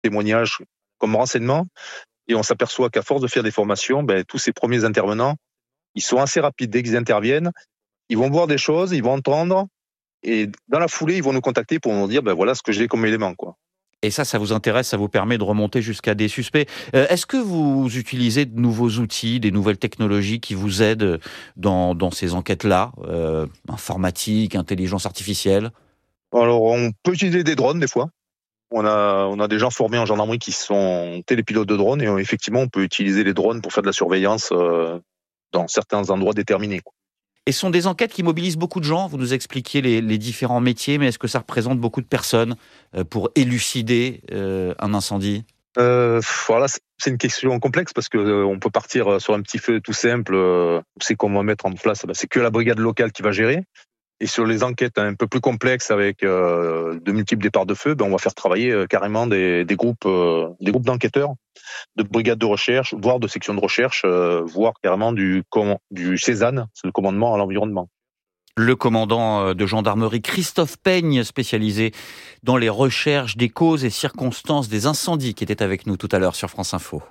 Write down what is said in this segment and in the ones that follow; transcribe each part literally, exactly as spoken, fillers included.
témoignages comme renseignement. Et on s'aperçoit qu'à force de faire des formations, ben, tous ces premiers intervenants, ils sont assez rapides. Dès qu'ils interviennent, ils vont voir des choses, ils vont entendre, et dans la foulée, ils vont nous contacter pour nous dire ben, voilà ce que j'ai comme élément, quoi. Et ça, ça vous intéresse, ça vous permet de remonter jusqu'à des suspects. Euh, est-ce que vous utilisez de nouveaux outils, des nouvelles technologies qui vous aident dans, dans ces enquêtes-là, euh, informatique, intelligence artificielle? Alors, on peut utiliser des drones des fois. On a, on a des gens formés en gendarmerie qui sont télépilotes de drones, et euh, effectivement, on peut utiliser les drones pour faire de la surveillance euh, dans certains endroits déterminés, quoi. Et ce sont des enquêtes qui mobilisent beaucoup de gens. Vous nous expliquiez les, les différents métiers, mais est-ce que ça représente beaucoup de personnes euh, pour élucider euh, un incendie? Euh, voilà, c'est une question complexe parce que euh, on peut partir sur un petit feu tout simple. Euh, c'est qu'on va mettre en place, ben, c'est que la brigade locale qui va gérer. Et sur les enquêtes un peu plus complexes avec euh, de multiples départs de feu, ben, on va faire travailler euh, carrément des, des groupes, euh, des groupes d'enquêteurs, de brigades de recherche, voire de sections de recherche, euh, voire carrément du, du CESAN, c'est le commandement à l'environnement. Le commandant de gendarmerie Christophe Peigne, spécialisé dans les recherches des causes et circonstances des incendies, qui était avec nous tout à l'heure sur France Info.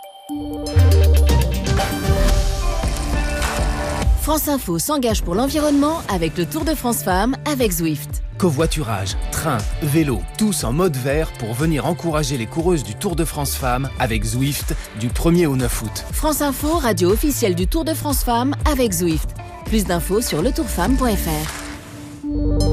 France Info s'engage pour l'environnement avec le Tour de France Femmes avec Zwift. Covoiturage, train, vélo, tous en mode vert pour venir encourager les coureuses du Tour de France Femmes avec Zwift du premier au neuf août. France Info, radio officielle du Tour de France Femmes avec Zwift. Plus d'infos sur le tour femme point f r.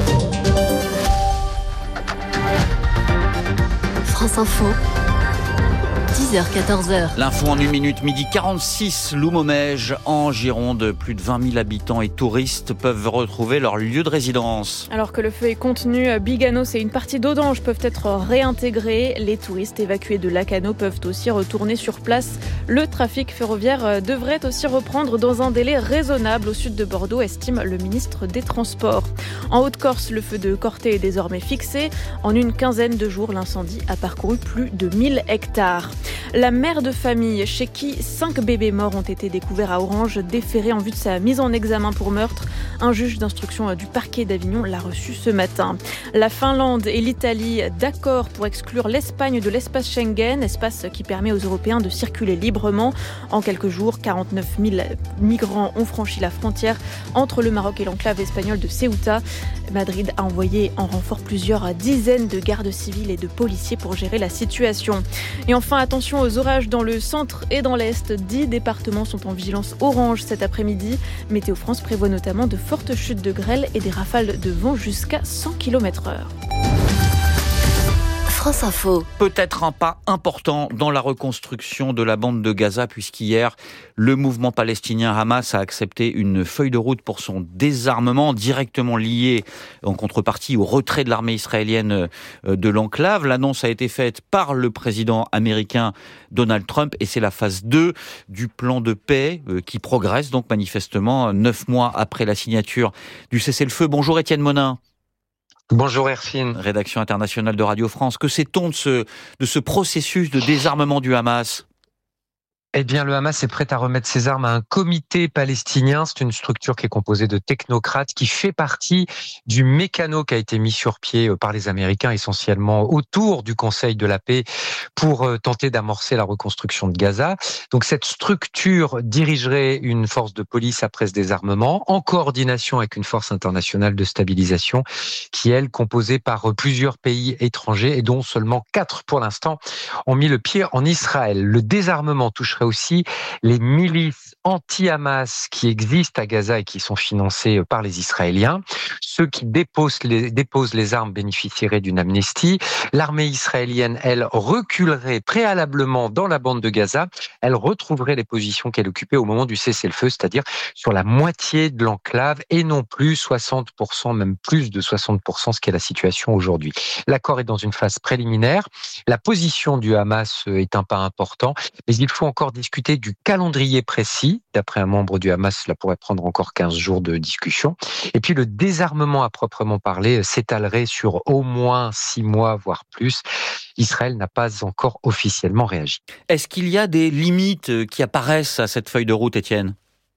France Info. dix heures quatorze heures. L'info en une minute, midi quarante-six, Loumomège, en Gironde. Plus de vingt mille habitants et touristes peuvent retrouver leur lieu de résidence. Alors que le feu est contenu, Biganos et une partie d'Audange peuvent être réintégrés. Les touristes évacués de Lacanau peuvent aussi retourner sur place. Le trafic ferroviaire devrait aussi reprendre dans un délai raisonnable au sud de Bordeaux, estime le ministre des Transports. En Haute-Corse, le feu de Corté est désormais fixé. En une quinzaine de jours, l'incendie a parcouru plus de mille hectares. La mère de famille, chez qui cinq bébés morts ont été découverts à Orange, déférée en vue de sa mise en examen pour meurtre. Un juge d'instruction du parquet d'Avignon l'a reçu ce matin. La Finlande et l'Italie d'accord pour exclure l'Espagne de l'espace Schengen, espace qui permet aux Européens de circuler librement. En quelques jours, quarante-neuf mille migrants ont franchi la frontière entre le Maroc et l'enclave espagnole de Ceuta. Madrid a envoyé en renfort plusieurs dizaines de gardes civils et de policiers pour gérer la situation. Et enfin, attention aux orages dans le centre et dans l'est. Dix départements sont en vigilance orange cet après-midi. Météo France prévoit notamment de fortes chutes de grêle et des rafales de vent jusqu'à cent kilomètres heure. France Info. Peut-être un pas important dans la reconstruction de la bande de Gaza, puisqu'hier, le mouvement palestinien Hamas a accepté une feuille de route pour son désarmement, directement lié en contrepartie au retrait de l'armée israélienne de l'enclave. L'annonce a été faite par le président américain Donald Trump, et c'est la phase deux du plan de paix qui progresse, donc manifestement, neuf mois après la signature du cessez-le-feu. Bonjour Étienne Monin. Bonjour Herfine. Rédaction internationale de Radio France. Que sait-on de ce, de ce processus de désarmement du Hamas ? Eh bien, le Hamas est prêt à remettre ses armes à un comité palestinien. C'est une structure qui est composée de technocrates qui fait partie du mécano qui a été mis sur pied par les Américains, essentiellement autour du Conseil de la paix, pour tenter d'amorcer la reconstruction de Gaza. Donc, cette structure dirigerait une force de police après ce désarmement, en coordination avec une force internationale de stabilisation, qui, elle, composée par plusieurs pays étrangers, et dont seulement quatre, pour l'instant, ont mis le pied en Israël. Le désarmement toucherait aussi les milices anti-Hamas qui existent à Gaza et qui sont financées par les Israéliens. Ceux qui déposent les, déposent les armes bénéficieraient d'une amnistie. L'armée israélienne, elle, reculerait préalablement dans la bande de Gaza. Elle retrouverait les positions qu'elle occupait au moment du cessez-le-feu, c'est-à-dire sur la moitié de l'enclave et non plus soixante pour cent, même plus de soixante pour cent, ce qui est la situation aujourd'hui. L'accord est dans une phase préliminaire. La position du Hamas est un pas important, mais il faut encore discuter du calendrier précis. D'après un membre du Hamas, cela pourrait prendre encore quinze jours de discussion. Et puis le désarmement à proprement parler s'étalerait sur au moins six mois, voire plus. Israël n'a pas encore officiellement réagi. Est-ce qu'il y a des limites qui apparaissent à cette feuille de route, Étienne ?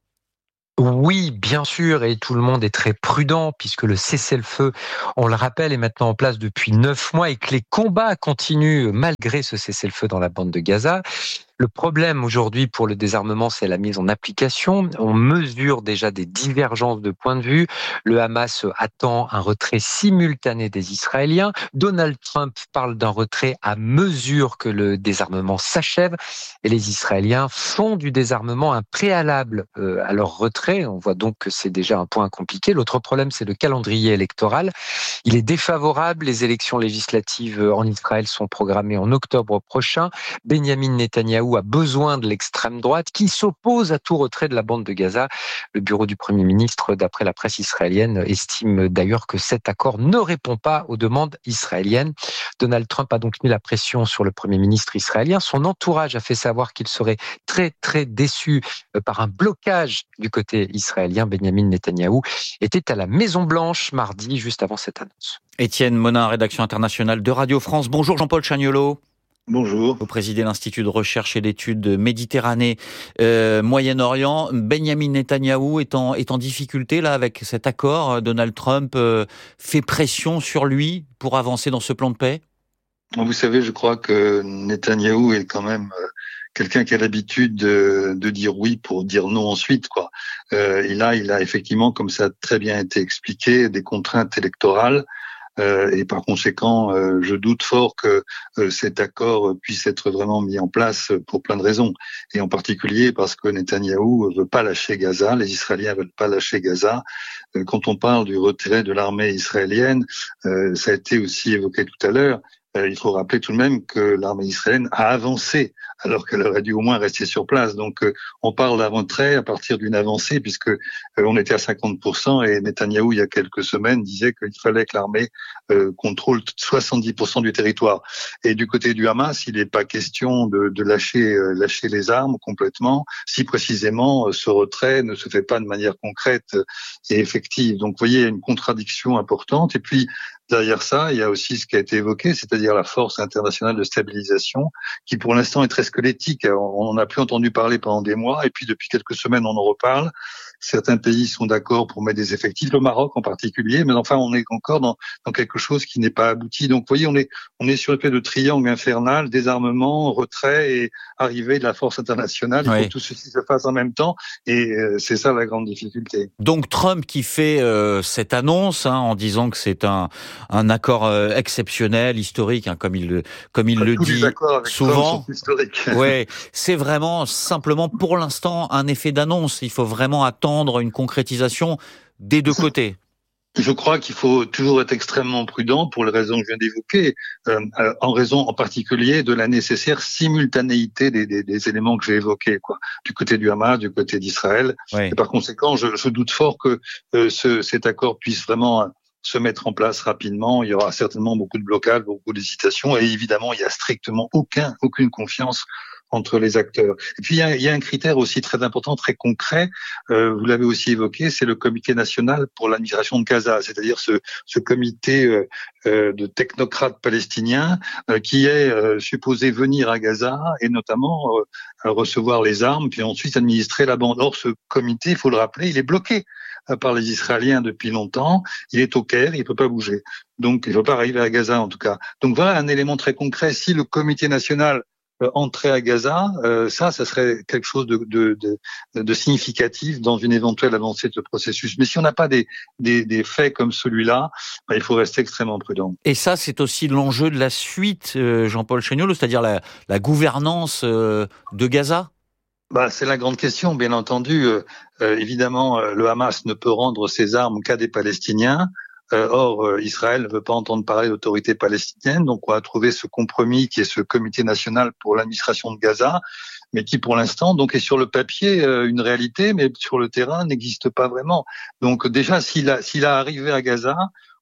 Oui, bien sûr, et tout le monde est très prudent puisque le cessez-le-feu, on le rappelle, est maintenant en place depuis neuf mois et que les combats continuent malgré ce cessez-le-feu dans la bande de Gaza. Le problème aujourd'hui pour le désarmement, c'est la mise en application. On mesure déjà des divergences de point de vue. Le Hamas attend un retrait simultané des Israéliens. Donald Trump parle d'un retrait à mesure que le désarmement s'achève. Et les Israéliens font du désarmement un préalable à leur retrait. On voit donc que c'est déjà un point compliqué. L'autre problème, c'est le calendrier électoral. Il est défavorable. Les élections législatives en Israël sont programmées en octobre prochain. Benjamin Netanyahou a besoin de l'extrême droite qui s'oppose à tout retrait de la bande de Gaza. Le bureau du Premier ministre, d'après la presse israélienne, estime d'ailleurs que cet accord ne répond pas aux demandes israéliennes. Donald Trump a donc mis la pression sur le Premier ministre israélien. Son entourage a fait savoir qu'il serait très très déçu par un blocage du côté israélien. Benjamin Netanyahou était à la Maison-Blanche mardi, juste avant cette annonce. Étienne Monin, rédaction internationale de Radio France. Bonjour Jean-Paul Chagnolot. Bonjour. Vous présidez l'Institut de recherche et d'études Méditerranée, euh, Moyen-Orient. Benjamin Netanyahou est en, est en difficulté là avec cet accord. Donald Trump euh, fait pression sur lui pour avancer dans ce plan de paix. Vous savez, je crois que Netanyahou est quand même euh, quelqu'un qui a l'habitude de, de dire oui pour dire non ensuite, quoi. Euh, et là, il a effectivement, comme ça a très bien été expliqué, des contraintes électorales. Euh, et par conséquent, euh, je doute fort que euh, cet accord puisse être vraiment mis en place pour plein de raisons. Et en particulier parce que Netanyahou veut pas lâcher Gaza, les Israéliens veulent pas lâcher Gaza. Euh, quand on parle du retrait de l'armée israélienne, euh, ça a été aussi évoqué tout à l'heure, euh, il faut rappeler tout de même que l'armée israélienne a avancé alors qu'elle aurait dû au moins rester sur place. Donc euh, on parle d'un retrait à partir d'une avancée puisque euh, on était à cinquante pour cent et Netanyahou il y a quelques semaines disait qu'il fallait que l'armée euh, contrôle soixante-dix pour cent du territoire. Et du côté du Hamas, il n'est pas question de, de lâcher euh, lâcher les armes complètement si précisément euh, ce retrait ne se fait pas de manière concrète et effective. Donc vous voyez, il y a une contradiction importante. Et puis derrière ça, il y a aussi ce qui a été évoqué, c'est-à-dire la force internationale de stabilisation, qui pour l'instant est très squelettique. On n'en a plus entendu parler pendant des mois, et puis depuis quelques semaines, on en reparle. Certains pays sont d'accord pour mettre des effectifs, le Maroc en particulier, mais enfin, on est encore dans, dans quelque chose qui n'est pas abouti. Donc, vous voyez, on est, on est sur une espèce de triangle infernal, désarmement, retrait et arrivée de la force internationale. Il oui. faut que tout ceci se fasse en même temps, et euh, c'est ça la grande difficulté. Donc, Trump qui fait euh, cette annonce hein, en disant que c'est un, un accord euh, exceptionnel, historique, hein, comme il, comme il enfin, le tous dit les accords avec souvent. Trump sont historiques. Ouais, c'est vraiment simplement pour l'instant un effet d'annonce. Il faut vraiment attendre une concrétisation des deux côtés. Je crois qu'il faut toujours être extrêmement prudent pour les raisons que je viens d'évoquer, euh, en raison en particulier de la nécessaire simultanéité des, des, des éléments que j'ai évoqués, quoi, du côté du Hamas, du côté d'Israël. Oui. Et par conséquent, je, je doute fort que euh, ce, cet accord puisse vraiment se mettre en place rapidement. Il y aura certainement beaucoup de blocages, beaucoup d'hésitations, et évidemment, il y a strictement aucun, aucune confiance entre les acteurs. Et puis il y a, il y a un critère aussi très important, très concret, euh, vous l'avez aussi évoqué, c'est le Comité national pour l'administration de Gaza, c'est-à-dire ce, ce comité euh, euh, de technocrates palestiniens euh, qui est euh, supposé venir à Gaza et notamment euh, recevoir les armes, puis ensuite administrer la bande. Or, ce comité, il faut le rappeler, il est bloqué par les Israéliens depuis longtemps. Il est au Caire, il ne peut pas bouger. Donc, il ne peut pas arriver à Gaza, en tout cas. Donc, voilà un élément très concret. Si le comité national euh, entrait à Gaza, euh, ça, ça serait quelque chose de, de, de, de significatif dans une éventuelle avancée de ce processus. Mais si on n'a pas des, des, des faits comme celui-là, bah, il faut rester extrêmement prudent. Et ça, c'est aussi l'enjeu de la suite, euh, Jean-Paul Chagnolot, c'est-à-dire la, la gouvernance euh, de Gaza? Bah, c'est la grande question, bien entendu. Euh, euh, évidemment, euh, le Hamas ne peut rendre ses armes qu'à des Palestiniens. Euh, or, euh, Israël ne veut pas entendre parler d'autorité palestinienne. Donc, on a trouvé ce compromis qui est ce comité national pour l'administration de Gaza, mais qui, pour l'instant, donc est sur le papier euh, une réalité, mais sur le terrain n'existe pas vraiment. Donc, déjà, s'il a, s'il a arrivé à Gaza,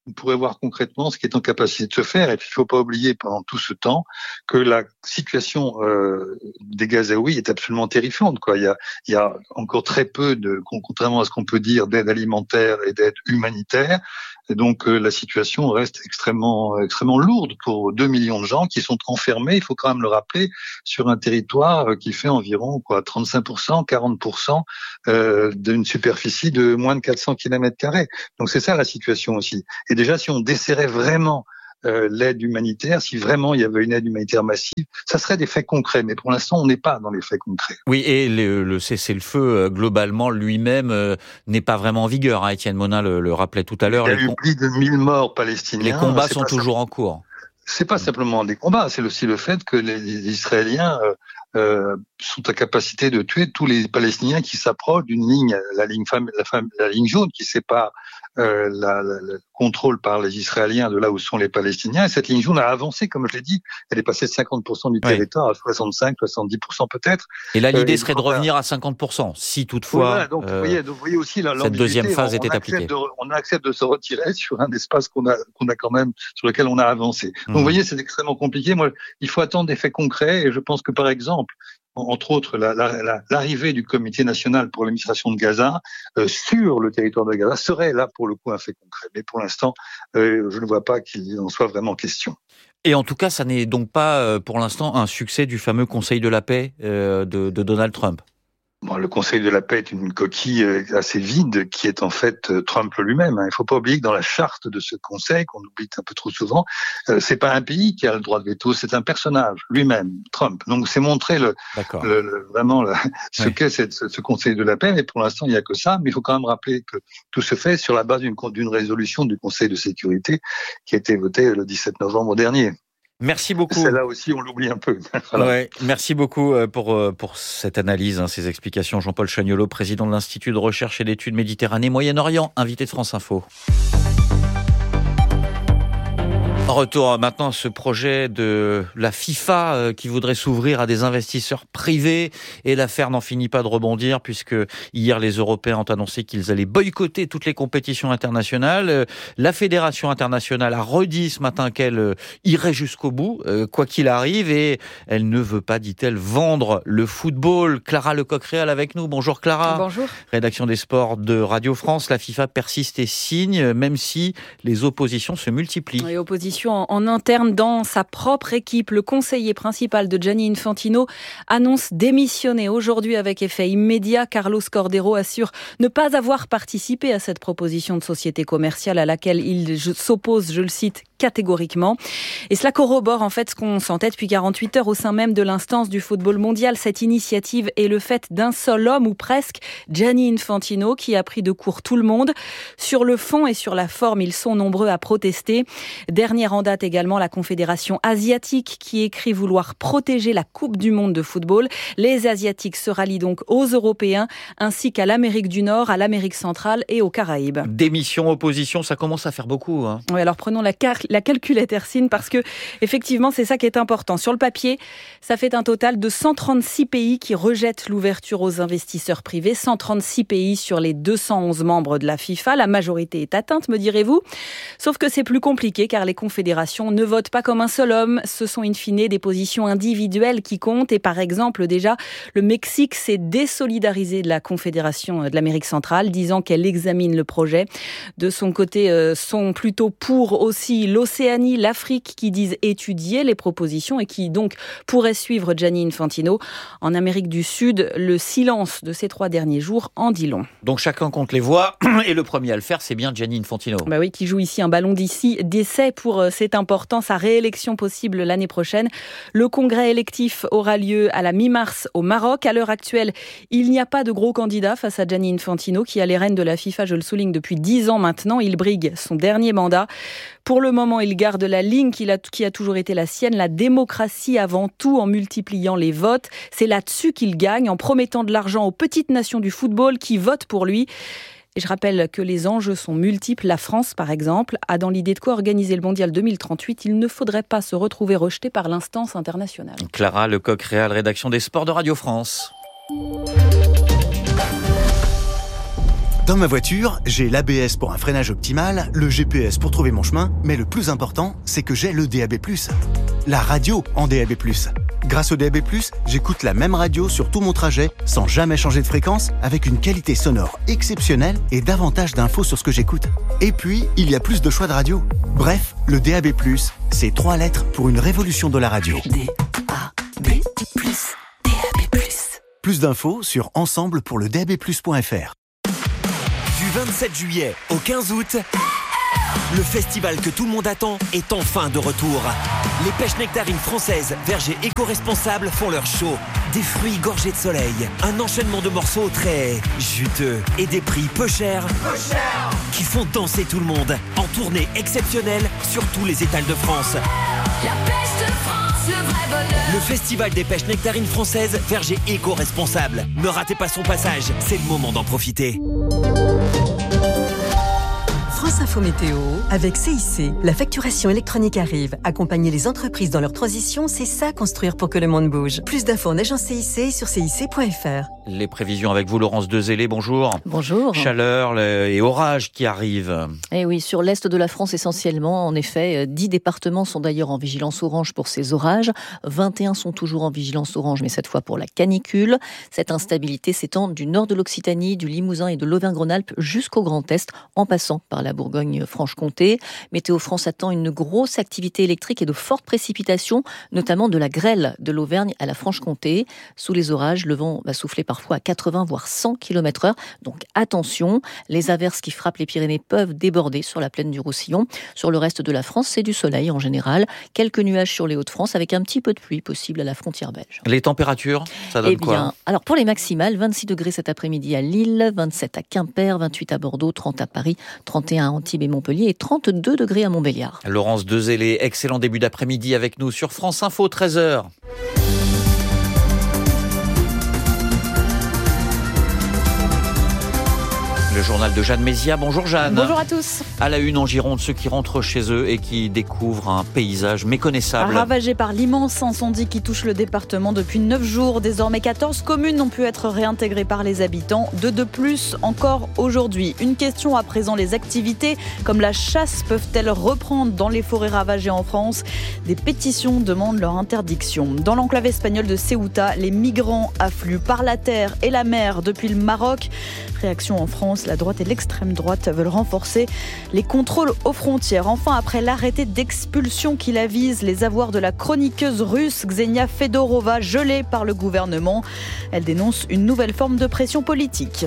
on pourrait voir concrètement ce qui est en capacité de se faire. Et puis, il ne faut pas oublier pendant tout ce temps que la situation euh, des Gazaouis est absolument terrifiante, quoi. Il y a, il y a encore très peu de, contrairement à ce qu'on peut dire, d'aide alimentaire et d'aide humanitaire. Et donc, euh, la situation reste extrêmement, extrêmement lourde pour deux millions de gens qui sont enfermés, il faut quand même le rappeler, sur un territoire qui fait environ, quoi, trente-cinq pour cent, quarante pour cent euh, d'une superficie de moins de quatre cents kilomètres carrés. Donc, c'est ça la situation aussi. Et déjà, si on desserrait vraiment Euh, l'aide humanitaire, si vraiment il y avait une aide humanitaire massive, ça serait des faits concrets. Mais pour l'instant, on n'est pas dans les faits concrets. Oui, et le, le cessez-le-feu, euh, globalement, lui-même, euh, n'est pas vraiment en vigueur. Hein. Étienne Monin le, le rappelait tout à l'heure. Il y a les eu com- plus de mille morts palestiniens. Les combats sont pas toujours ça. en cours. C'est pas simplement des combats, c'est aussi le fait que les, les Israéliens euh, euh, sont à capacité de tuer tous les Palestiniens qui s'approchent d'une ligne, la ligne femme, la, femme, la ligne jaune qui sépare euh, la, la, le contrôle par les Israéliens de là où sont les Palestiniens. Et cette ligne jaune a avancé, comme je l'ai dit, elle est passée de cinquante pour cent du territoire oui. à soixante-cinq, soixante-dix pour cent peut-être. Et là, l'idée euh, serait de revenir à cinquante pour cent, si toutefois oui, voilà, donc, euh, vous voyez, donc, vous voyez aussi, là, cette deuxième phase on, était on appliquée. De, on accepte de se retirer sur un espace qu'on a, qu'on a quand même, sur lequel on a avancé. Donc, mmh. vous voyez, c'est extrêmement compliqué. Moi, il faut attendre des faits concrets et je pense que, par exemple, entre autres, la, la, la, l'arrivée du Comité national pour l'administration de Gaza euh, sur le territoire de Gaza serait là, pour le coup, un fait concret. Mais pour l'instant, euh, je ne vois pas qu'il en soit vraiment question. Et en tout cas, ça n'est donc pas, euh, pour l'instant, un succès du fameux Conseil de la paix euh, de, de Donald Trump. Bon, le Conseil de la paix est une coquille assez vide qui est en fait Trump lui-même. Il ne faut pas oublier que dans la charte de ce Conseil, qu'on oublie un peu trop souvent, euh, c'est pas un pays qui a le droit de veto, c'est un personnage lui-même, Trump. Donc c'est montrer le, le, le vraiment le, ce oui. qu'est cette, ce Conseil de la paix. Mais pour l'instant, il n'y a que ça. Mais il faut quand même rappeler que tout se fait sur la base d'une, d'une résolution du Conseil de sécurité qui a été votée le dix-sept novembre dernier. Merci beaucoup. Celle-là aussi, on l'oublie un peu. Voilà. Ouais, merci beaucoup pour, pour cette analyse, hein, ces explications. Jean-Paul Chagnolot, président de l'Institut de recherche et d'études Méditerranée Moyen-Orient, invité de France Info. Retour maintenant à ce projet de la FIFA qui voudrait s'ouvrir à des investisseurs privés, et l'affaire n'en finit pas de rebondir puisque hier les Européens ont annoncé qu'ils allaient boycotter toutes les compétitions internationales. La Fédération internationale a redit ce matin qu'elle irait jusqu'au bout, quoi qu'il arrive, et elle ne veut pas, dit-elle, vendre le football. Clara Lecoq-Réal avec nous. Bonjour Clara. Bonjour. Rédaction des sports de Radio France. La FIFA persiste et signe, même si les oppositions se multiplient. Et opposition en interne dans sa propre équipe. Le conseiller principal de Gianni Infantino annonce démissionner aujourd'hui avec effet immédiat. Carlos Cordeiro assure ne pas avoir participé à cette proposition de société commerciale à laquelle il s'oppose, je le cite, catégoriquement. Et cela corrobore en fait ce qu'on sentait depuis quarante-huit heures au sein même de l'instance du football mondial. Cette initiative est le fait d'un seul homme, ou presque, Gianni Infantino, qui a pris de court tout le monde. Sur le fond et sur la forme, ils sont nombreux à protester. Dernière en date également, la Confédération asiatique qui écrit vouloir protéger la Coupe du monde de football. Les Asiatiques se rallient donc aux Européens, ainsi qu'à l'Amérique du Nord, à l'Amérique centrale et aux Caraïbes. Démission, opposition, ça commence à faire beaucoup. Hein. Oui, alors prenons la, car- la calculette, Hercine, parce que effectivement, c'est ça qui est important. Sur le papier, ça fait un total de cent trente-six pays qui rejettent l'ouverture aux investisseurs privés. cent trente-six pays sur les deux cent onze membres de la FIFA. La majorité est atteinte, me direz-vous. Sauf que c'est plus compliqué, car les confédérations ne votent pas comme un seul homme. Ce sont in fine des positions individuelles qui comptent. Et par exemple, déjà, le Mexique s'est désolidarisé de la Confédération de l'Amérique centrale, disant qu'elle examine le projet. De son côté, euh, sont plutôt pour aussi l'Océanie, l'Afrique, qui disent étudier les propositions et qui donc pourraient suivre Gianni Infantino. En Amérique du Sud, le silence de ces trois derniers jours en dit long. Donc chacun compte les voix, et le premier à le faire, c'est bien Gianni Infantino. Bah oui, qui joue ici un ballon d'ici d'essai pour, euh, c'est important, sa réélection possible l'année prochaine. Le congrès électif aura lieu à la mi-mars au Maroc. À l'heure actuelle, il n'y a pas de gros candidat face à Gianni Infantino, qui a les rênes de la FIFA, je le souligne, depuis dix ans maintenant. Il brigue son dernier mandat. Pour le moment, il garde la ligne qui a, qui a toujours été la sienne, la démocratie avant tout, en multipliant les votes. C'est là-dessus qu'il gagne, en promettant de l'argent aux petites nations du football qui votent pour lui. Et je rappelle que les enjeux sont multiples. La France, par exemple, a dans l'idée de co-organiser le mondial deux mille trente-huit. Il ne faudrait pas se retrouver rejeté par l'instance internationale. Clara Lecoq-Réal, rédaction des sports de Radio France. Dans ma voiture, j'ai l'A B S pour un freinage optimal, le G P S pour trouver mon chemin, mais le plus important, c'est que j'ai le D A B plus. La radio en D A B plus. Grâce au D A B plus, j'écoute la même radio sur tout mon trajet, sans jamais changer de fréquence, avec une qualité sonore exceptionnelle et davantage d'infos sur ce que j'écoute. Et puis, il y a plus de choix de radio. Bref, le D A B plus, c'est trois lettres pour une révolution de la radio. D A B plus, D A B plus. Plus d'infos sur ensemble pour le D A B plus point F R. Du vingt-sept juillet au quinze août, le festival que tout le monde attend est enfin de retour. Les pêches nectarines françaises, vergers éco-responsables font leur show. Des fruits gorgés de soleil, un enchaînement de morceaux très juteux et des prix peu chers, peu chers qui font danser tout le monde en tournée exceptionnelle sur tous les étals de France. La pêche de France, le vrai bonheur. Le festival des pêches nectarines françaises, vergers éco-responsables. Ne ratez pas son passage, c'est le moment d'en profiter. France Info Météo, avec C I C, la facturation électronique arrive. Accompagner les entreprises dans leur transition, c'est ça construire pour que le monde bouge. Plus d'infos en agence C I C sur C I C point F R. Les prévisions avec vous, Laurence Dezélé, bonjour. Bonjour. Chaleur et orages qui arrivent. Eh oui, sur l'est de la France essentiellement. En effet, dix départements sont d'ailleurs en vigilance orange pour ces orages. vingt et un sont toujours en vigilance orange, mais cette fois pour la canicule. Cette instabilité s'étend du nord de l'Occitanie, du Limousin et de l'Auvergne-Rhône-Alpes jusqu'au Grand Est, en passant par la Bourgogne-Franche-Comté. Météo France attend une grosse activité électrique et de fortes précipitations, notamment de la grêle de l'Auvergne à la Franche-Comté. Sous les orages, le vent va souffler parfois à quatre-vingts voire cent kilomètres heure. Donc attention, les averses qui frappent les Pyrénées peuvent déborder sur la plaine du Roussillon. Sur le reste de la France, c'est du soleil en général. Quelques nuages sur les Hauts-de-France avec un petit peu de pluie possible à la frontière belge. Les températures, ça donne eh bien, quoi? Alors pour les maximales, vingt-six degrés cet après-midi à Lille, vingt-sept à Quimper, vingt-huit à Bordeaux, trente à Paris, trente et un à Antibes et Montpellier et trente-deux degrés à Montbéliard. Laurence Dezélé, excellent début d'après-midi avec nous sur France Info, treize heures. Le journal de Jeanne Mézia. Bonjour Jeanne. Bonjour à tous. À la une en Gironde, ceux qui rentrent chez eux et qui découvrent un paysage méconnaissable. Ravagé par l'immense incendie qui touche le département depuis neuf jours. Désormais, quatorze communes ont pu être réintégrées par les habitants. Deux de plus encore aujourd'hui. Une question à présent, les activités comme la chasse peuvent-elles reprendre dans les forêts ravagées en France? Des pétitions demandent leur interdiction. Dans l'enclave espagnole de Ceuta, les migrants affluent par la terre et la mer depuis le Maroc. Réaction en France, la droite et l'extrême droite veulent renforcer les contrôles aux frontières. Enfin, après l'arrêté d'expulsion qui avise les avoirs de la chroniqueuse russe Ksenia Fedorova gelés par le gouvernement, elle dénonce une nouvelle forme de pression politique.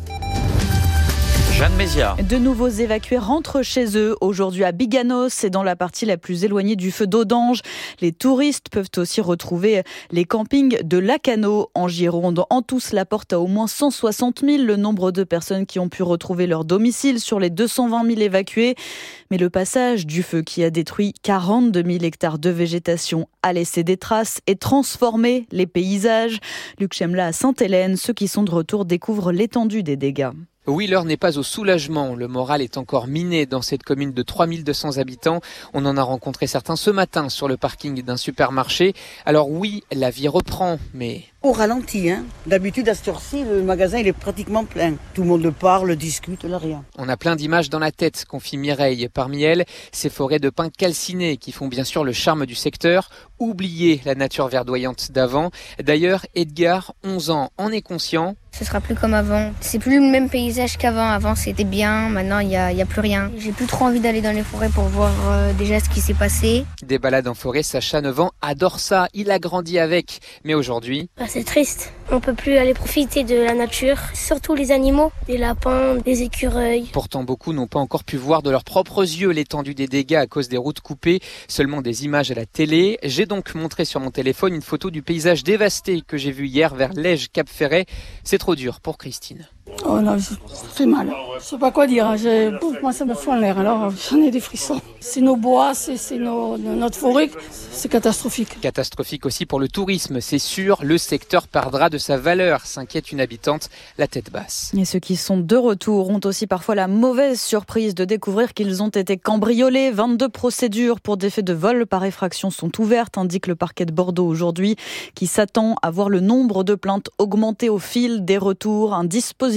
Jeanne Mézia. De nouveaux évacués rentrent chez eux aujourd'hui à Biganos, c'est dans la partie la plus éloignée du feu d'Audange. Les touristes peuvent aussi retrouver les campings de Lacano en Gironde. En tout, cela porte à au moins cent soixante mille le nombre de personnes qui ont pu retrouver leur domicile sur les deux cent vingt mille évacués. Mais le passage du feu qui a détruit quarante-deux mille hectares de végétation a laissé des traces et transformé les paysages. Luc Chemla à Sainte-Hélène, ceux qui sont de retour découvrent l'étendue des dégâts. Oui, l'heure n'est pas au soulagement. Le moral est encore miné dans cette commune de trois mille deux cents habitants. On en a rencontré certains ce matin sur le parking d'un supermarché. Alors oui, la vie reprend, mais... Au ralenti, hein. D'habitude, à cette heure-ci, le magasin il est pratiquement plein. Tout le monde parle, discute, là rien. On a plein d'images dans la tête, confie Mireille. Parmi elles, ces forêts de pins calcinés qui font bien sûr le charme du secteur. Oubliez la nature verdoyante d'avant. D'ailleurs, Edgar, onze ans, en est conscient. Ce sera plus comme avant. C'est plus le même paysage qu'avant. Avant, c'était bien. Maintenant, il n'y a, y a plus rien. J'ai plus trop envie d'aller dans les forêts pour voir euh, déjà ce qui s'est passé. Des balades en forêt, Sacha, neuf ans, adore ça. Il a grandi avec. Mais aujourd'hui... Ah, c'est triste. On peut plus aller profiter de la nature. Surtout les animaux. Des lapins, des écureuils. Pourtant, beaucoup n'ont pas encore pu voir de leurs propres yeux l'étendue des dégâts à cause des routes coupées. Seulement des images à la télé. J'ai donc montré sur mon téléphone une photo du paysage dévasté que j'ai vu hier vers Lège-Cap-Ferret. C'est trop dur pour Christine. Oh là, ça fait mal. Je sais pas quoi dire. Hein. Moi, ça me fout en l'air. Alors, j'en ai des frissons. C'est nos bois, c'est, c'est nos, notre forêt. C'est catastrophique. Catastrophique aussi pour le tourisme. C'est sûr, le secteur perdra de sa valeur, s'inquiète une habitante, la tête basse. Et ceux qui sont de retour ont aussi parfois la mauvaise surprise de découvrir qu'ils ont été cambriolés. vingt-deux procédures pour des faits de vol par effraction sont ouvertes, indique le parquet de Bordeaux aujourd'hui, qui s'attend à voir le nombre de plaintes augmenter au fil des retours. Un dispositif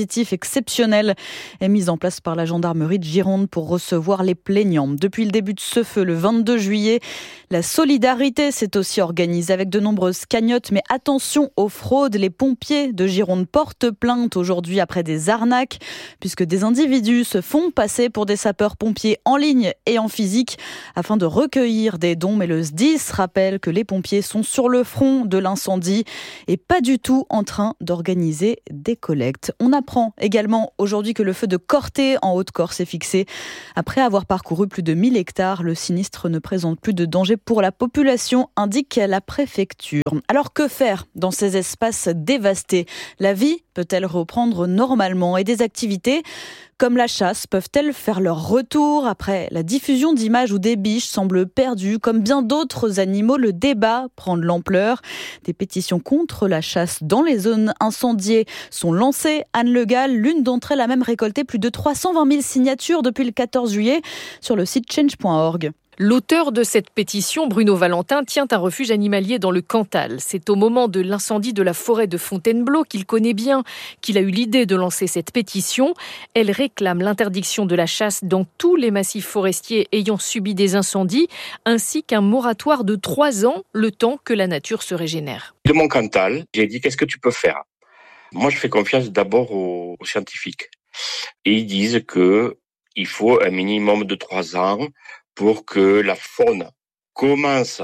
dispositif exceptionnel est mis en place par la gendarmerie de Gironde pour recevoir les plaignants. Depuis le début de ce feu, le vingt-deux juillet, la solidarité s'est aussi organisée avec de nombreuses cagnottes. Mais attention aux fraudes, les pompiers de Gironde portent plainte aujourd'hui après des arnaques, puisque des individus se font passer pour des sapeurs-pompiers en ligne et en physique afin de recueillir des dons. Mais le S D I S rappelle que les pompiers sont sur le front de l'incendie et pas du tout en train d'organiser des collectes. On apprend également aujourd'hui que le feu de Corté en Haute-Corse est fixé. Après avoir parcouru plus de mille hectares, le sinistre ne présente plus de danger pour la population, indique la préfecture. Alors que faire dans ces espaces dévastés? La vie peut-elle reprendre normalement et des activités comme la chasse peuvent-elles faire leur retour? Après la diffusion d'images où des biches semblent perdues, comme bien d'autres animaux, le débat prend de l'ampleur. Des pétitions contre la chasse dans les zones incendiées sont lancées. Anne Le Gall, l'une d'entre elles, a même récolté plus de trois cent vingt mille signatures depuis le quatorze juillet sur le site change point org. L'auteur de cette pétition, Bruno Valentin, tient un refuge animalier dans le Cantal. C'est au moment de l'incendie de la forêt de Fontainebleau, qu'il connaît bien, qu'il a eu l'idée de lancer cette pétition. Elle réclame l'interdiction de la chasse dans tous les massifs forestiers ayant subi des incendies, ainsi qu'un moratoire de trois ans, le temps que la nature se régénère. De mon Cantal, j'ai dit qu'est-ce que tu peux faire? Moi, je fais confiance d'abord aux, aux scientifiques. Et ils disent que il faut un minimum de trois ans pour que la faune commence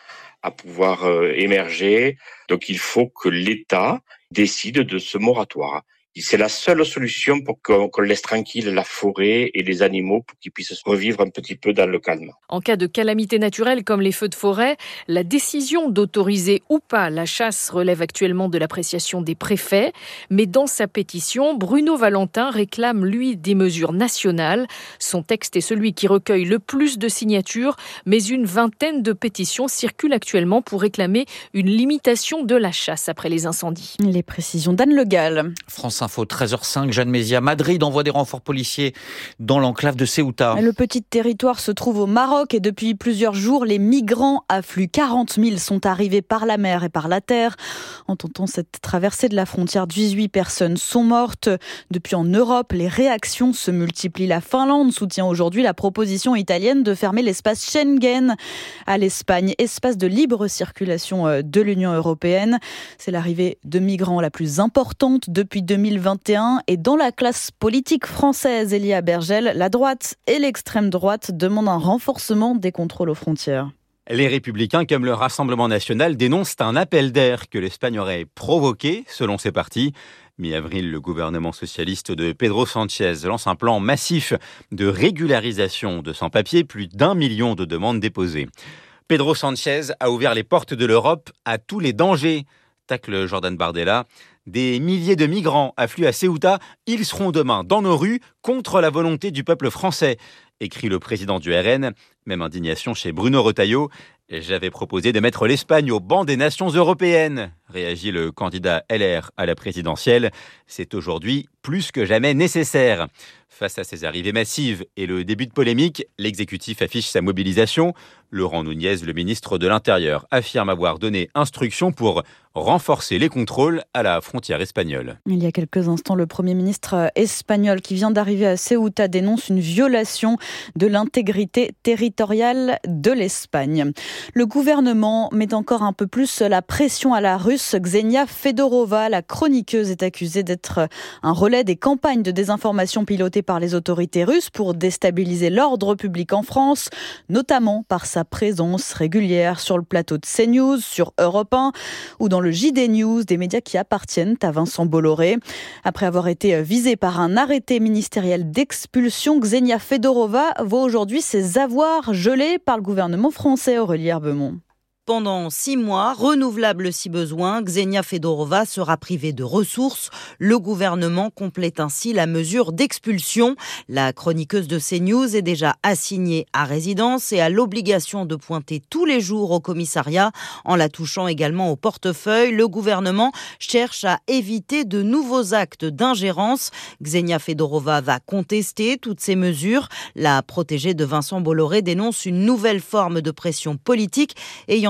à pouvoir euh, émerger. Donc il faut que l'État décide de ce moratoire. C'est la seule solution pour qu'on, qu'on laisse tranquille la forêt et les animaux pour qu'ils puissent revivre un petit peu dans le calme. En cas de calamité naturelle comme les feux de forêt, la décision d'autoriser ou pas la chasse relève actuellement de l'appréciation des préfets. Mais dans sa pétition, Bruno Valentin réclame, lui, des mesures nationales. Son texte est celui qui recueille le plus de signatures, mais une vingtaine de pétitions circulent actuellement pour réclamer une limitation de la chasse après les incendies. Les précisions d'Anne Le Gall. France Info, treize heures cinq, Jeanne Mézia. Madrid envoie des renforts policiers dans l'enclave de Ceuta. Le petit territoire se trouve au Maroc et depuis plusieurs jours, les migrants affluent. quarante mille sont arrivés par la mer et par la terre. En tentant cette traversée de la frontière, dix-huit personnes sont mortes. Depuis en Europe, les réactions se multiplient. La Finlande soutient aujourd'hui la proposition italienne de fermer l'espace Schengen à l'Espagne, espace de libre circulation de l'Union européenne. C'est l'arrivée de migrants la plus importante depuis deux mille vingt et un. Et dans la classe politique française, Elia Bergel, la droite et l'extrême droite demandent un renforcement des contrôles aux frontières. Les Républicains, comme le Rassemblement national, dénoncent un appel d'air que l'Espagne aurait provoqué, selon ces partis. Mi-avril, le gouvernement socialiste de Pedro Sánchez lance un plan massif de régularisation de sans-papiers, plus d'un million de demandes déposées. Pedro Sánchez a ouvert les portes de l'Europe à tous les dangers, tacle Jordan Bardella. Des milliers de migrants affluent à Ceuta. Ils seront demain dans nos rues contre la volonté du peuple français, écrit le président du R N. Même indignation chez Bruno Retailleau. J'avais proposé de mettre l'Espagne au banc des nations européennes, réagit le candidat L R à la présidentielle. C'est aujourd'hui plus que jamais nécessaire. Face à ces arrivées massives et le début de polémique, l'exécutif affiche sa mobilisation. Laurent Nunez, le ministre de l'Intérieur, affirme avoir donné instruction pour renforcer les contrôles à la frontière espagnole. Il y a quelques instants, le Premier ministre espagnol qui vient d'arriver à Ceuta dénonce une violation de l'intégrité territoriale de l'Espagne. Le gouvernement met encore un peu plus la pression à la Russe. Ksenia Fedorova, la chroniqueuse, est accusée d'être un relais des campagnes de désinformation pilotées par les autorités russes pour déstabiliser l'ordre public en France, notamment par sa présence régulière sur le plateau de CNews, sur Europe un ou dans le J D News, des médias qui appartiennent à Vincent Bolloré. Après avoir été visée par un arrêté ministériel d'expulsion, Ksenia Fedorova voit aujourd'hui ses avoirs gelés par le gouvernement français. Aurélie Herbemont. Pendant six mois, renouvelable si besoin, Ksenia Fedorova sera privée de ressources. Le gouvernement complète ainsi la mesure d'expulsion. La chroniqueuse de CNews est déjà assignée à résidence et a l'obligation de pointer tous les jours au commissariat. En la touchant également au portefeuille, le gouvernement cherche à éviter de nouveaux actes d'ingérence. Ksenia Fedorova va contester toutes ces mesures. La protégée de Vincent Bolloré dénonce une nouvelle forme de pression politique ayant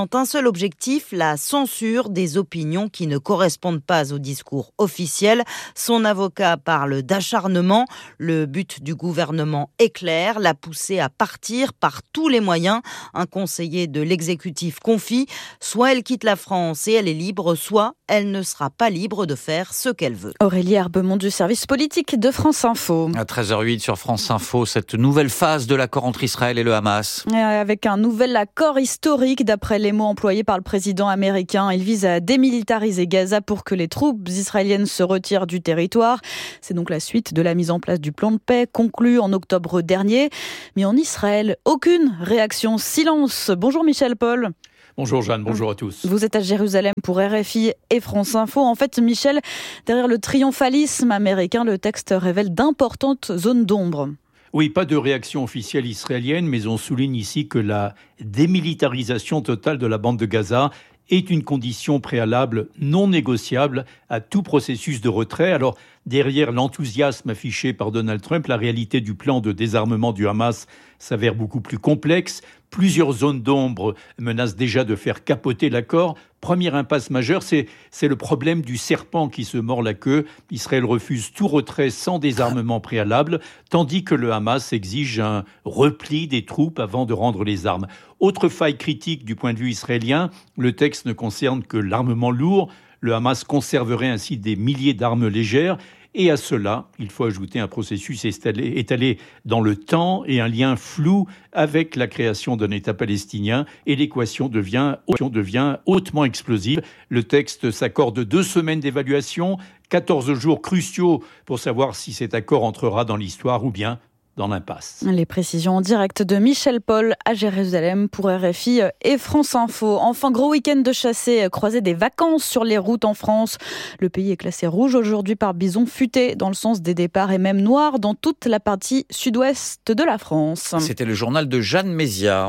ayant un seul objectif, la censure des opinions qui ne correspondent pas au discours officiel. Son avocat parle d'acharnement. Le but du gouvernement est clair, la pousser à partir par tous les moyens. Un conseiller de l'exécutif confie, soit elle quitte la France et elle est libre, soit elle ne sera pas libre de faire ce qu'elle veut. Aurélie Herbemont du service politique de France Info. À treize heures huit sur France Info, cette nouvelle phase de l'accord entre Israël et le Hamas. Avec un nouvel accord historique, d'après les mots employés par le président américain. Il vise à démilitariser Gaza pour que les troupes israéliennes se retirent du territoire. C'est donc la suite de la mise en place du plan de paix conclu en octobre dernier. Mais en Israël, aucune réaction, silence. Bonjour Michel Paul. Bonjour Jeanne, bonjour à tous. Vous êtes à Jérusalem pour R F I et France Info. En fait, Michel, derrière le triomphalisme américain, le texte révèle d'importantes zones d'ombre. Oui, pas de réaction officielle israélienne, mais on souligne ici que la démilitarisation totale de la bande de Gaza est une condition préalable non négociable à tout processus de retrait. Alors, derrière l'enthousiasme affiché par Donald Trump, la réalité du plan de désarmement du Hamas s'avère beaucoup plus complexe. Plusieurs zones d'ombre menacent déjà de faire capoter l'accord. Première impasse majeure, c'est, c'est le problème du serpent qui se mord la queue. Israël refuse tout retrait sans désarmement préalable, tandis que le Hamas exige un repli des troupes avant de rendre les armes. Autre faille critique du point de vue israélien, le texte ne concerne que l'armement lourd. Le Hamas conserverait ainsi des milliers d'armes légères. Et à cela, il faut ajouter un processus étalé, étalé dans le temps et un lien flou avec la création d'un État palestinien. Et l'équation devient, devient hautement explosive. Le texte s'accorde deux semaines d'évaluation, quatorze jours cruciaux pour savoir si cet accord entrera dans l'histoire ou bien dans l'impasse. Les précisions en direct de Michel Paul à Jérusalem pour R F I et France Info. Enfin, gros week-end de chassés, croisés des vacances sur les routes en France. Le pays est classé rouge aujourd'hui par bison futé dans le sens des départs et même noir dans toute la partie sud-ouest de la France. C'était le journal de Jeanne Mézia.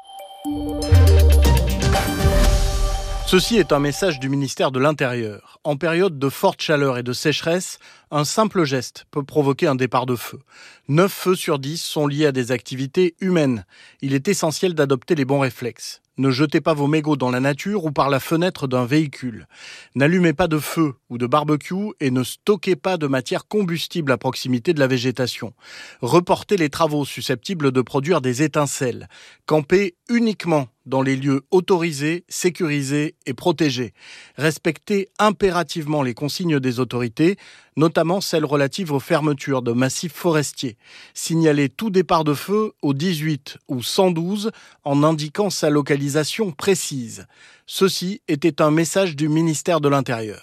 Ceci est un message du ministère de l'Intérieur. En période de forte chaleur et de sécheresse, un simple geste peut provoquer un départ de feu. neuf feux sur dix sont liés à des activités humaines. Il est essentiel d'adopter les bons réflexes. Ne jetez pas vos mégots dans la nature ou par la fenêtre d'un véhicule. N'allumez pas de feu ou de barbecue et ne stockez pas de matière combustible à proximité de la végétation. Reportez les travaux susceptibles de produire des étincelles. Campez uniquement dans les lieux autorisés, sécurisés et protégés. Respectez impérativement les consignes des autorités, notamment celles relatives aux fermetures de massifs forestiers. Signalez tout départ de feu au dix-huit ou cent douze en indiquant sa localisation précise. Ceci était un message du ministère de l'Intérieur.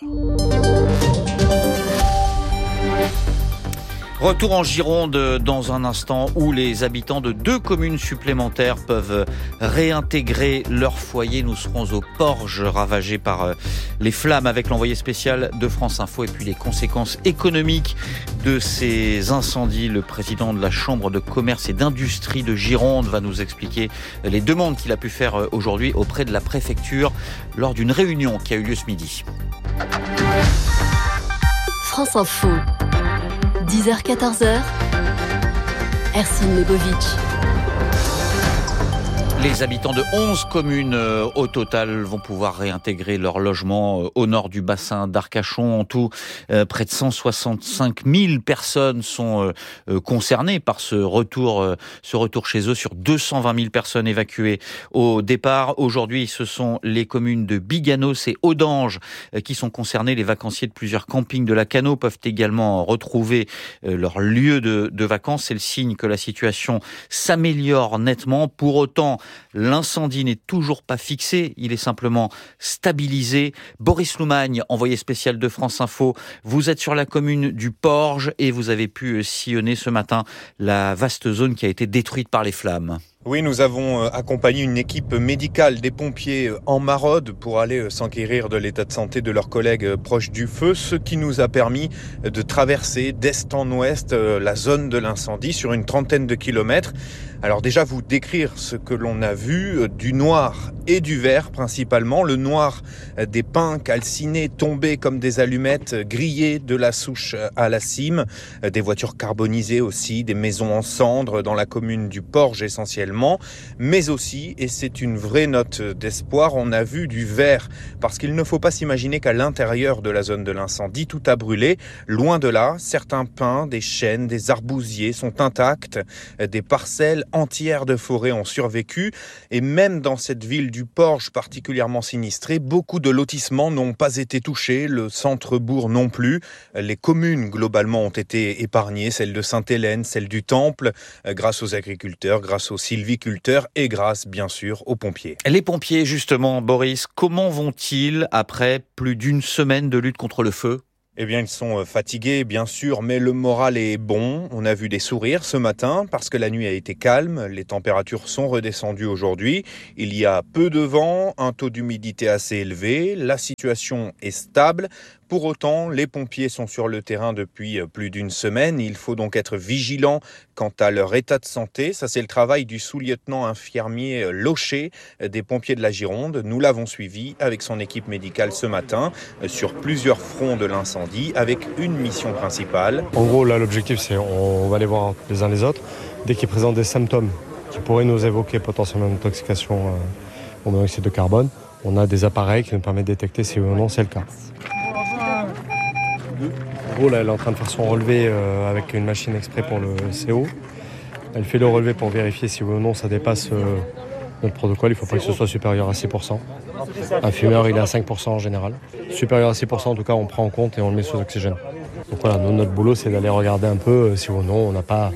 Retour en Gironde dans un instant où les habitants de deux communes supplémentaires peuvent réintégrer leur foyer. Nous serons aux Porges ravagées par les flammes avec l'envoyé spécial de France Info et puis les conséquences économiques de ces incendies. Le président de la Chambre de commerce et d'industrie de Gironde va nous expliquer les demandes qu'il a pu faire aujourd'hui auprès de la préfecture lors d'une réunion qui a eu lieu ce midi. France Info. dix heures quatorze heures, Ercine Lebovitch. Les habitants de onze communes euh, au total vont pouvoir réintégrer leur logement euh, au nord du bassin d'Arcachon. En tout, euh, près de cent soixante-cinq mille personnes sont euh, euh, concernées par ce retour, euh, ce retour chez eux sur deux cent vingt mille personnes évacuées au départ. Aujourd'hui, ce sont les communes de Biganos et Audange euh, qui sont concernées. Les vacanciers de plusieurs campings de la Cano peuvent également retrouver euh, leur lieu de, de vacances. C'est le signe que la situation s'améliore nettement. Pour autant, l'incendie n'est toujours pas fixé, il est simplement stabilisé. Boris Loumagne, envoyé spécial de France Info, vous êtes sur la commune du Porge et vous avez pu sillonner ce matin la vaste zone qui a été détruite par les flammes. Oui, nous avons accompagné une équipe médicale des pompiers en maraude pour aller s'enquérir de l'état de santé de leurs collègues proches du feu, ce qui nous a permis de traverser d'est en ouest la zone de l'incendie sur une trentaine de kilomètres. Alors déjà, vous décrire ce que l'on a vu, du noir et du vert principalement. Le noir des pins calcinés, tombés comme des allumettes, grillés de la souche à la cime. Des voitures carbonisées aussi, des maisons en cendres dans la commune du Porge essentiellement. Mais aussi, et c'est une vraie note d'espoir, on a vu du vert. Parce qu'il ne faut pas s'imaginer qu'à l'intérieur de la zone de l'incendie, tout a brûlé. Loin de là, certains pins, des chênes, des arbousiers sont intacts. Des parcelles entières de forêt ont survécu et même dans cette ville du Porge particulièrement sinistrée, beaucoup de lotissements n'ont pas été touchés, le centre-bourg non plus. Les communes globalement ont été épargnées, celle de Sainte-Hélène, celle du Temple, grâce aux agriculteurs, grâce aux sylviculteurs et grâce bien sûr aux pompiers. Les pompiers justement, Boris, comment vont-ils après plus d'une semaine de lutte contre le feu ? Eh bien, ils sont fatigués, bien sûr, mais le moral est bon. On a vu des sourires ce matin parce que la nuit a été calme. Les températures sont redescendues aujourd'hui. Il y a peu de vent, un taux d'humidité assez élevé. La situation est stable. Pour autant, les pompiers sont sur le terrain depuis plus d'une semaine. Il faut donc être vigilant quant à leur état de santé. Ça, c'est le travail du sous-lieutenant infirmier Locher des pompiers de la Gironde. Nous l'avons suivi avec son équipe médicale ce matin sur plusieurs fronts de l'incendie avec une mission principale. En gros, là, l'objectif, c'est on va les voir les uns les autres. Dès qu'ils présentent des symptômes qui pourraient nous évoquer potentiellement une intoxication au monoxyde de carbone, on a des appareils qui nous permettent de détecter si oui ou non c'est le cas. En gros, là, elle est en train de faire son relevé euh, avec une machine exprès pour le C O. Elle fait le relevé pour vérifier si oui ou non ça dépasse euh, notre protocole. Il ne faut pas que ce soit supérieur à six pour cent. Un fumeur, il est à cinq pour cent en général. Supérieur à six pour cent, en tout cas, on prend en compte et on le met sous oxygène. Donc voilà, nous, notre boulot, c'est d'aller regarder un peu euh, si oui ou non on n'a pas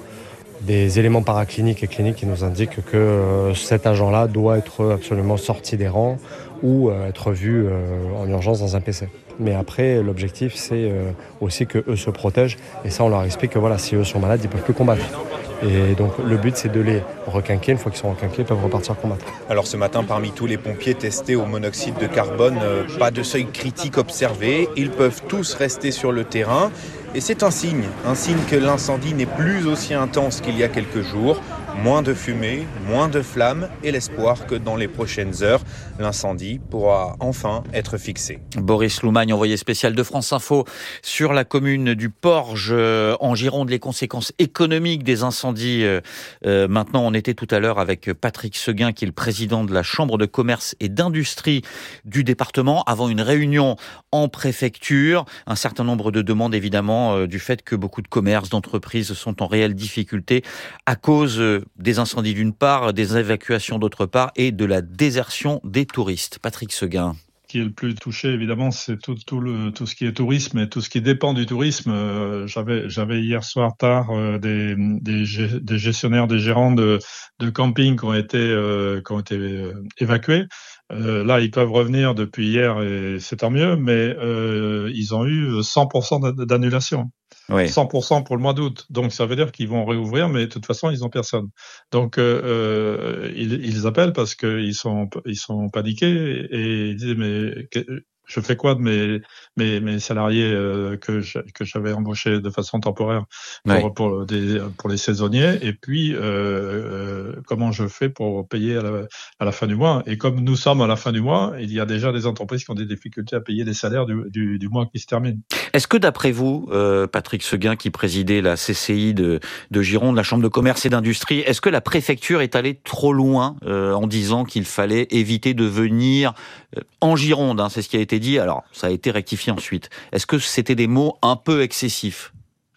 des éléments paracliniques et cliniques qui nous indiquent que euh, cet agent-là doit être absolument sorti des rangs ou euh, être vu euh, en urgence dans un P C. Mais après, l'objectif, c'est euh, aussi qu'eux se protègent. Et ça, on leur explique que voilà, si eux sont malades, ils ne peuvent plus combattre. Et donc, le but, c'est de les requinquer. Une fois qu'ils sont requinqués, ils peuvent repartir combattre. Alors, ce matin, parmi tous les pompiers testés au monoxyde de carbone, euh, pas de seuil critique observé. Ils peuvent tous rester sur le terrain. Et c'est un signe, un signe que l'incendie n'est plus aussi intense qu'il y a quelques jours. Moins de fumée, moins de flammes et l'espoir que dans les prochaines heures, l'incendie pourra enfin être fixé. Boris Loumagne, envoyé spécial de France Info sur la commune du Porge en Gironde, les conséquences économiques des incendies. Euh, maintenant, on était tout à l'heure avec Patrick Seguin, qui est le président de la Chambre de commerce et d'industrie du département, avant une réunion en préfecture. Un certain nombre de demandes, évidemment, euh, du fait que beaucoup de commerces, d'entreprises sont en réelle difficulté à cause euh, des incendies d'une part, des évacuations d'autre part et de la désertion des touristes. Patrick Seguin. Ce qui est le plus touché, évidemment, c'est tout, tout, le, tout ce qui est tourisme et tout ce qui dépend du tourisme. Euh, j'avais, j'avais hier soir tard euh, des, des, des gestionnaires, des gérants de, de camping qui ont été, euh, qui ont été euh, évacués. Euh, là, ils peuvent revenir depuis hier et c'est tant mieux, mais euh, ils ont eu cent pour cent d'annulation. Oui. cent pour cent pour le mois d'août. Donc, ça veut dire qu'ils vont réouvrir, mais de toute façon, ils n'ont personne. Donc, euh, euh, ils, ils appellent parce qu'ils sont, ils sont paniqués et ils disent, mais je fais quoi de mes, mes, mes salariés euh, que, je, que j'avais embauchés de façon temporaire pour, oui. pour, des, pour les saisonniers, et puis euh, euh, comment je fais pour payer à la, à la fin du mois. Et comme nous sommes à la fin du mois, il y a déjà des entreprises qui ont des difficultés à payer les salaires du, du, du mois qui se termine. Est-ce que d'après vous, euh, Patrick Seguin, qui présidait la C C I de, de Gironde, la Chambre de commerce et d'industrie, est-ce que la préfecture est allée trop loin euh, en disant qu'il fallait éviter de venir euh, en Gironde, hein, c'est ce qui a été dit, alors ça a été rectifié ensuite. Est-ce que c'était des mots un peu excessifs ?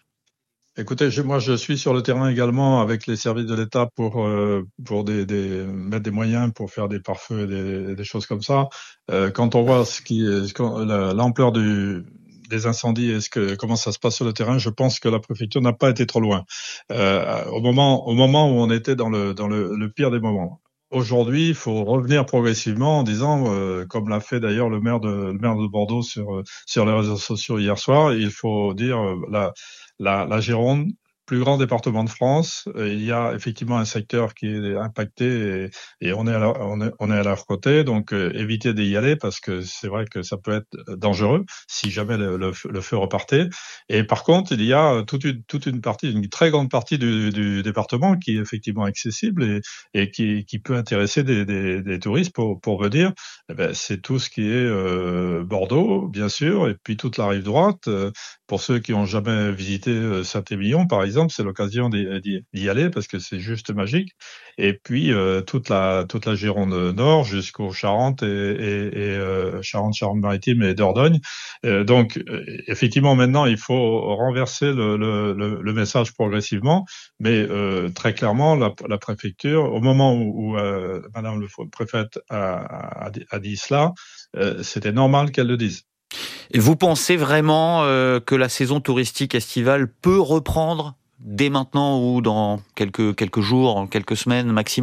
Écoutez, je, moi je suis sur le terrain également avec les services de l'État pour euh, pour des, des mettre des moyens pour faire des pare-feux et des, des choses comme ça. Euh, quand on voit ce qui est, la, l'ampleur du des incendies et ce que comment ça se passe sur le terrain, je pense que la préfecture n'a pas été trop loin. Euh, au moment au moment où on était dans le dans le, le pire des moments. Aujourd'hui, il faut revenir progressivement en disant, euh, comme l'a fait d'ailleurs le maire de le maire de Bordeaux sur sur les réseaux sociaux hier soir, il faut dire euh, la la, la Gironde plus grands départements de France. Il y a effectivement un secteur qui est impacté et, et on, est à leur, on, est, on est à leur côté. Donc, euh, évitez d'y aller parce que c'est vrai que ça peut être dangereux si jamais le, le, le feu repartait. Et par contre, il y a toute une, toute une partie, une très grande partie du, du département qui est effectivement accessible et, et qui, qui peut intéresser des, des, des touristes pour, pour venir. Eh ben, c'est tout ce qui est euh, Bordeaux, bien sûr, et puis toute la rive droite. Euh, pour ceux qui n'ont jamais visité euh, Saint-Émilion, par exemple, c'est l'occasion d'y, d'y aller parce que c'est juste magique. Et puis euh, toute la toute la Gironde Nord jusqu'aux Charentes et, et, et euh, Charente, Charente-Maritime et Dordogne. Euh, donc euh, effectivement, maintenant, il faut renverser le, le, le, le message progressivement, mais euh, très clairement, la, la préfecture, au moment où, où euh, Madame le préfète a, a, a dit cela, euh, c'était normal qu'elle le dise. Et vous pensez vraiment euh, que la saison touristique estivale peut reprendre dès maintenant ou dans quelques, quelques jours, quelques semaines maximum ?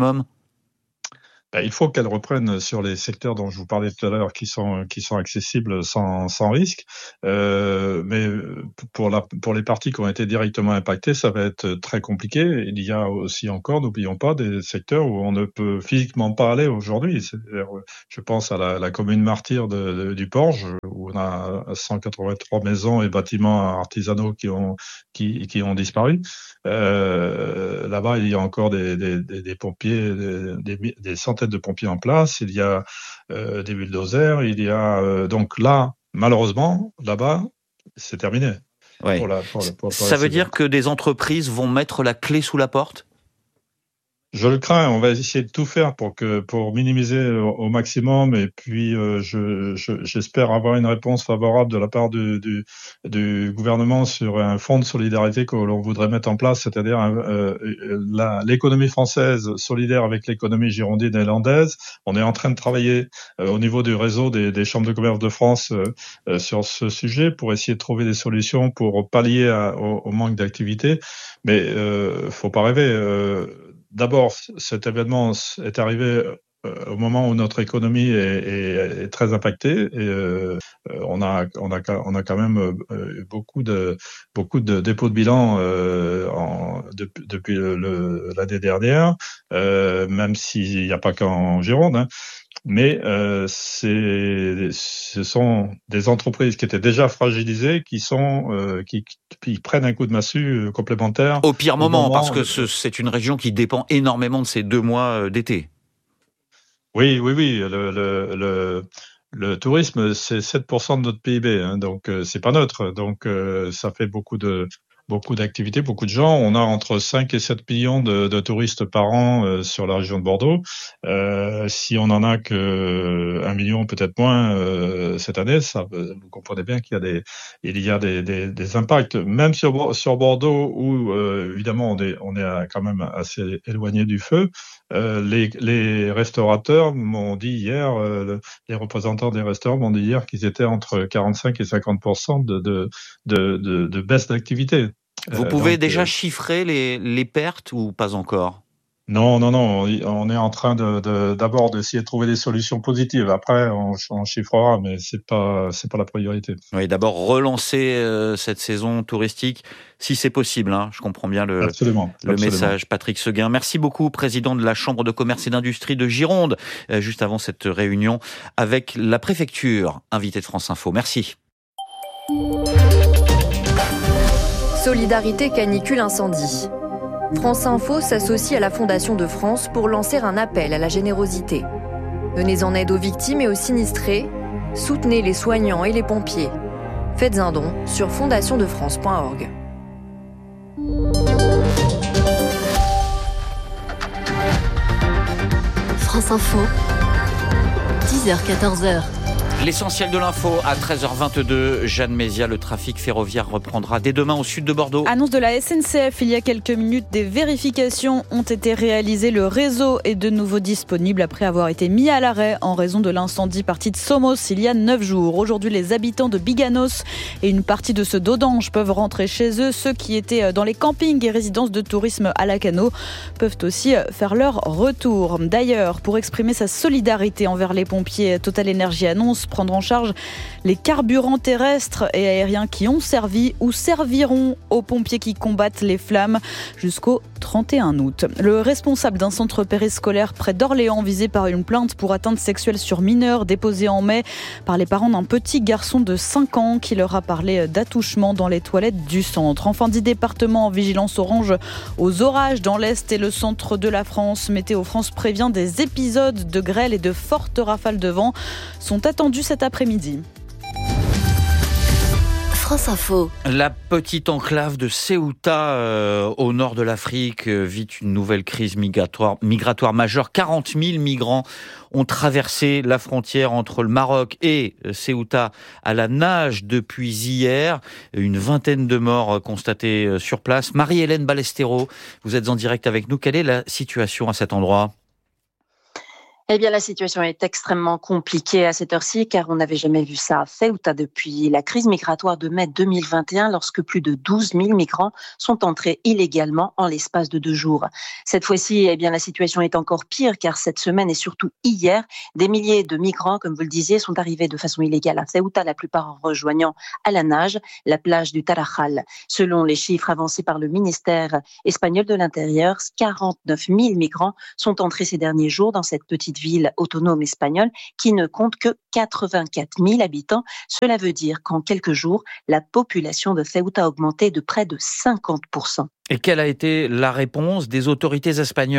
Ben, il faut qu'elle reprenne sur les secteurs dont je vous parlais tout à l'heure, qui sont qui sont accessibles sans sans risque. Euh, mais pour la pour les parties qui ont été directement impactées, ça va être très compliqué. Il y a aussi encore, n'oublions pas, des secteurs où on ne peut physiquement pas aller aujourd'hui. C'est-à-dire, je pense à la, la commune martyre de, de, du Porge, où on a cent quatre-vingt-trois maisons et bâtiments artisanaux qui ont qui qui ont disparu. Euh, là-bas, il y a encore des des, des, des pompiers, des, des, des centaines de pompiers en place, il y a euh, des bulldozers, il y a euh, donc là, malheureusement, là-bas, c'est terminé. Ouais. Pour la, pour la, pour, pour Ça veut dire que des entreprises vont mettre la clé sous la porte ? Je le crains. On va essayer de tout faire pour que pour minimiser au, au maximum. Et puis, euh, je, je, j'espère avoir une réponse favorable de la part du, du, du gouvernement sur un fonds de solidarité que l'on voudrait mettre en place, c'est-à-dire euh, la, l'économie française solidaire avec l'économie girondine et landaise. On est en train de travailler euh, au niveau du réseau des, des chambres de commerce de France euh, euh, sur ce sujet pour essayer de trouver des solutions pour pallier à, au, au manque d'activité. Mais euh, faut pas rêver. Euh, D'abord, cet événement est arrivé euh, au moment où notre économie est, est, est très impactée et euh, on a on a on a quand même euh, beaucoup de beaucoup de dépôts de bilan euh, en, de, depuis le, le, l'année dernière, euh, même s'il n'y a pas qu'en Gironde. Hein. Mais euh, c'est, ce sont des entreprises qui étaient déjà fragilisées, qui sont, euh, qui, qui prennent un coup de massue complémentaire. Au pire moment, moment, parce que ce, c'est une région qui dépend énormément de ces deux mois d'été. Oui, oui, oui. Le, le, le, le tourisme, c'est sept pour cent de notre P I B, hein, donc euh, c'est pas neutre. Donc euh, ça fait beaucoup de beaucoup d'activités, beaucoup de gens. On a entre cinq et sept millions de, de touristes par an euh, sur la région de Bordeaux. Euh, si on en a que un million, peut-être moins euh, cette année, ça, vous comprenez bien qu'il y a des, il y a des, des, des impacts. Même sur sur Bordeaux, où euh, évidemment on est on est quand même assez éloigné du feu. Euh, les, les restaurateurs m'ont dit hier, euh, le, les représentants des restaurants m'ont dit hier qu'ils étaient entre quarante-cinq et cinquante pour cent de de de, de, de baisse d'activité. Vous pouvez euh, donc, déjà euh, chiffrer les, les pertes ou pas encore ? Non, non, non. On est en train de, de d'abord d'essayer de trouver des solutions positives. Après, on, on chiffrera, mais c'est pas c'est pas la priorité. Oui, d'abord relancer euh, cette saison touristique, si c'est possible. Hein. Je comprends bien le absolument, le absolument. message. Patrick Seguin, merci beaucoup, président de la Chambre de commerce et d'industrie de Gironde. Euh, juste avant cette réunion avec la préfecture, invité de France Info. Merci. Solidarité canicule incendie. France Info s'associe à la Fondation de France pour lancer un appel à la générosité. Venez en aide aux victimes et aux sinistrés. Soutenez les soignants et les pompiers. Faites un don sur fondation de france point org. France Info, dix heures quatorze heures. L'essentiel de l'info à treize heures vingt-deux. Jeanne Mézia, le trafic ferroviaire reprendra dès demain au sud de Bordeaux. Annonce de la S N C F il y a quelques minutes. Des vérifications ont été réalisées. Le réseau est de nouveau disponible après avoir été mis à l'arrêt en raison de l'incendie parti de Somos il y a neuf jours. Aujourd'hui, les habitants de Biganos et une partie de ceux d'Audange peuvent rentrer chez eux. Ceux qui étaient dans les campings et résidences de tourisme à Lacanau peuvent aussi faire leur retour. D'ailleurs, pour exprimer sa solidarité envers les pompiers, Total Energy annonce prendre en charge les carburants terrestres et aériens qui ont servi ou serviront aux pompiers qui combattent les flammes jusqu'au trente et un août. Le responsable d'un centre périscolaire près d'Orléans visé par une plainte pour atteinte sexuelle sur mineurs déposée en mai par les parents d'un petit garçon de cinq ans qui leur a parlé d'attouchement dans les toilettes du centre. Enfin, dix départements en vigilance orange aux orages dans l'Est et le centre de la France. Météo France prévient des épisodes de grêle et de fortes rafales de vent sont attendus cet après-midi. France Info. La petite enclave de Ceuta, euh, au nord de l'Afrique, euh, vit une nouvelle crise migratoire, migratoire majeure. quarante mille migrants ont traversé la frontière entre le Maroc et Ceuta à la nage depuis hier. Une vingtaine de morts constatées sur place. Marie-Hélène Ballesteros, vous êtes en direct avec nous. Quelle est la situation à cet endroit ? Eh bien, la situation est extrêmement compliquée à cette heure-ci, car on n'avait jamais vu ça à Ceuta depuis la crise migratoire de mai deux mille vingt et un, lorsque plus de douze mille migrants sont entrés illégalement en l'espace de deux jours. Cette fois-ci, eh bien, la situation est encore pire, car cette semaine et surtout hier, des milliers de migrants, comme vous le disiez, sont arrivés de façon illégale à Ceuta, la plupart en rejoignant à la nage la plage du Tarajal. Selon les chiffres avancés par le ministère espagnol de l'Intérieur, quarante-neuf mille migrants sont entrés ces derniers jours dans cette petite ville autonome espagnole qui ne compte que quatre-vingt-quatre mille habitants. Cela veut dire qu'en quelques jours, la population de Ceuta a augmenté de près de cinquante pour cent. Et quelle a été la réponse des autorités espagnoles ?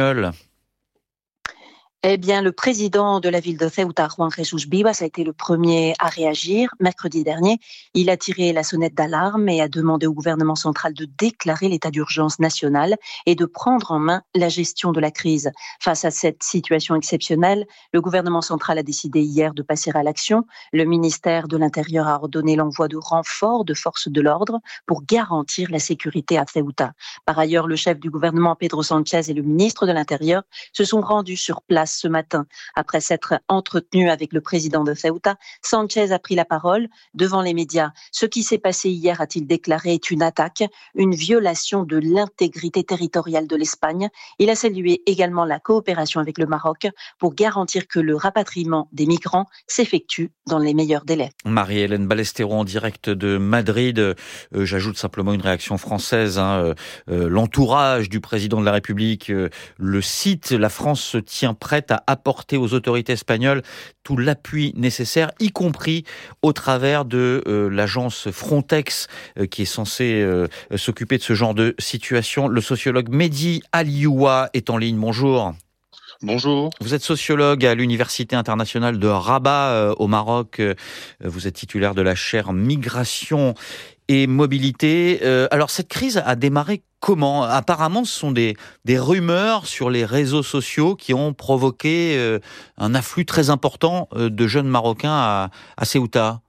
Eh bien, le président de la ville de Ceuta, Juan Jesús Vivas, a été le premier à réagir. Mercredi dernier, il a tiré la sonnette d'alarme et a demandé au gouvernement central de déclarer l'état d'urgence national et de prendre en main la gestion de la crise. Face à cette situation exceptionnelle, le gouvernement central a décidé hier de passer à l'action. Le ministère de l'Intérieur a ordonné l'envoi de renforts de forces de l'ordre pour garantir la sécurité à Ceuta. Par ailleurs, le chef du gouvernement, Pedro Sánchez, et le ministre de l'Intérieur se sont rendus sur place ce matin. Après s'être entretenu avec le président de Ceuta, Sánchez a pris la parole devant les médias. Ce qui s'est passé hier, a-t-il déclaré, est une attaque, une violation de l'intégrité territoriale de l'Espagne. Il a salué également la coopération avec le Maroc pour garantir que le rapatriement des migrants s'effectue dans les meilleurs délais. Marie-Hélène Ballesteros en direct de Madrid. Euh, j'ajoute simplement une réaction française. Hein. Euh, l'entourage du président de la République euh, le cite. La France se tient prête à apporter aux autorités espagnoles tout l'appui nécessaire, y compris au travers de euh, l'agence Frontex euh, qui est censée euh, s'occuper de ce genre de situation. Le sociologue Mehdi Alioua est en ligne. Bonjour. Bonjour. Vous êtes sociologue à l'Université internationale de Rabat euh, au Maroc. Euh, vous êtes titulaire de la chaire Migration et Mobilité. Euh, alors cette crise a démarré comment ? Apparemment, ce sont des, des rumeurs sur les réseaux sociaux qui ont provoqué euh, un afflux très important euh, de jeunes Marocains à, à Ceuta.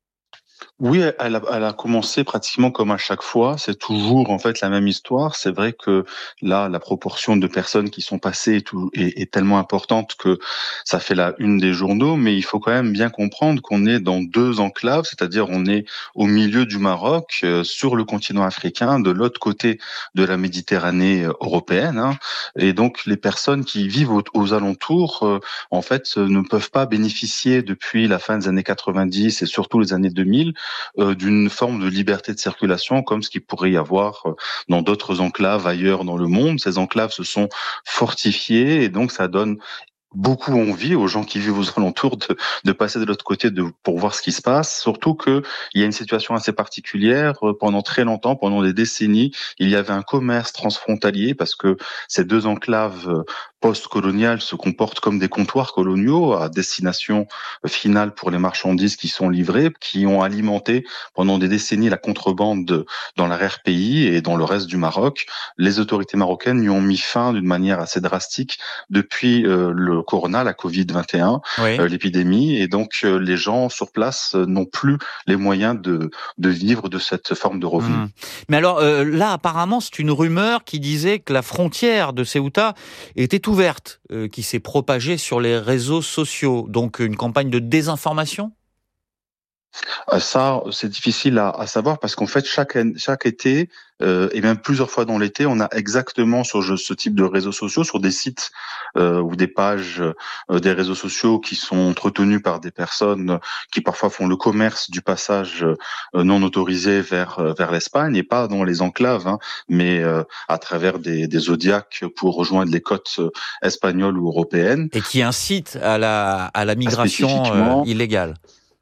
Oui, elle a, elle a commencé pratiquement comme à chaque fois. C'est toujours en fait la même histoire. C'est vrai que là, la proportion de personnes qui sont passées est, tout, est, est tellement importante que ça fait la une des journaux. Mais il faut quand même bien comprendre qu'on est dans deux enclaves, c'est-à-dire on est au milieu du Maroc, euh, sur le continent africain, de l'autre côté de la Méditerranée européenne. Hein. Et donc les personnes qui vivent aux, aux alentours, euh, en fait, euh, ne peuvent pas bénéficier depuis la fin des années quatre-vingt-dix et surtout les années deux mille. Euh, d'une forme de liberté de circulation comme ce qu'il pourrait y avoir euh, dans d'autres enclaves ailleurs dans le monde. Ces enclaves se sont fortifiées et donc ça donne beaucoup envie aux gens qui vivent aux alentours de, de passer de l'autre côté de, pour voir ce qui se passe. Surtout que il y a une situation assez particulière. Pendant très longtemps, pendant des décennies, il y avait un commerce transfrontalier parce que ces deux enclaves post-coloniales se comportent comme des comptoirs coloniaux à destination finale pour les marchandises qui sont livrées, qui ont alimenté pendant des décennies la contrebande de, dans l'arrière-pays et dans le reste du Maroc. Les autorités marocaines y ont mis fin d'une manière assez drastique depuis euh, le corona, la covid vingt et un, oui. euh, l'épidémie, et donc euh, les gens sur place euh, n'ont plus les moyens de, de vivre de cette forme de revenu. Mmh. Mais alors euh, là, apparemment, c'est une rumeur qui disait que la frontière de Ceuta était ouverte, euh, qui s'est propagée sur les réseaux sociaux. Donc une campagne de désinformation ? Ça, c'est difficile à, à savoir parce qu'en fait, chaque, chaque été, euh, et même plusieurs fois dans l'été, on a exactement sur ce type de réseaux sociaux, sur des sites euh, ou des pages euh, des réseaux sociaux qui sont entretenus par des personnes qui parfois font le commerce du passage euh, non autorisé vers euh, vers l'Espagne, et pas dans les enclaves, hein, mais euh, à travers des, des zodiacs pour rejoindre les côtes euh, espagnoles ou européennes. Et qui incitent à la, à la migration euh, illégale.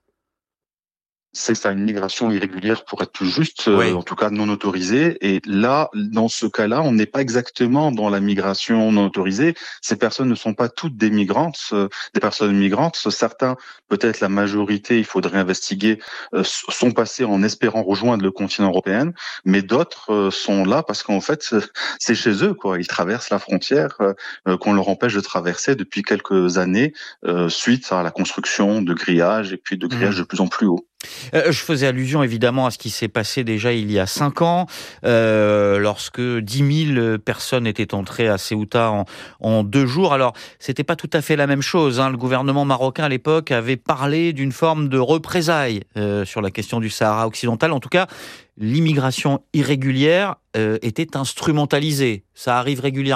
C'est ça, une migration irrégulière pour être plus juste, oui. euh, en tout cas non autorisée. Et là, dans ce cas-là, on n'est pas exactement dans la migration non autorisée. Ces personnes ne sont pas toutes des migrantes, euh, des personnes migrantes. Certains, peut-être la majorité, il faudrait investiguer, euh, sont passés en espérant rejoindre le continent européen, mais d'autres euh, sont là parce qu'en fait, c'est chez eux, quoi. Ils traversent la frontière euh, qu'on leur empêche de traverser depuis quelques années, euh, suite à la construction de grillages et puis de grillages mmh. de plus en plus hauts. Euh, je faisais allusion évidemment à ce qui s'est passé déjà il y a cinq ans, euh, lorsque dix mille personnes étaient entrées à Ceuta en, en deux jours. Alors, c'était pas tout à fait la même chose, hein. Le gouvernement marocain à l'époque avait parlé d'une forme de représailles euh, sur la question du Sahara occidental. En tout cas, l'immigration irrégulière euh, était instrumentalisée. Ça arrive régulièrement ?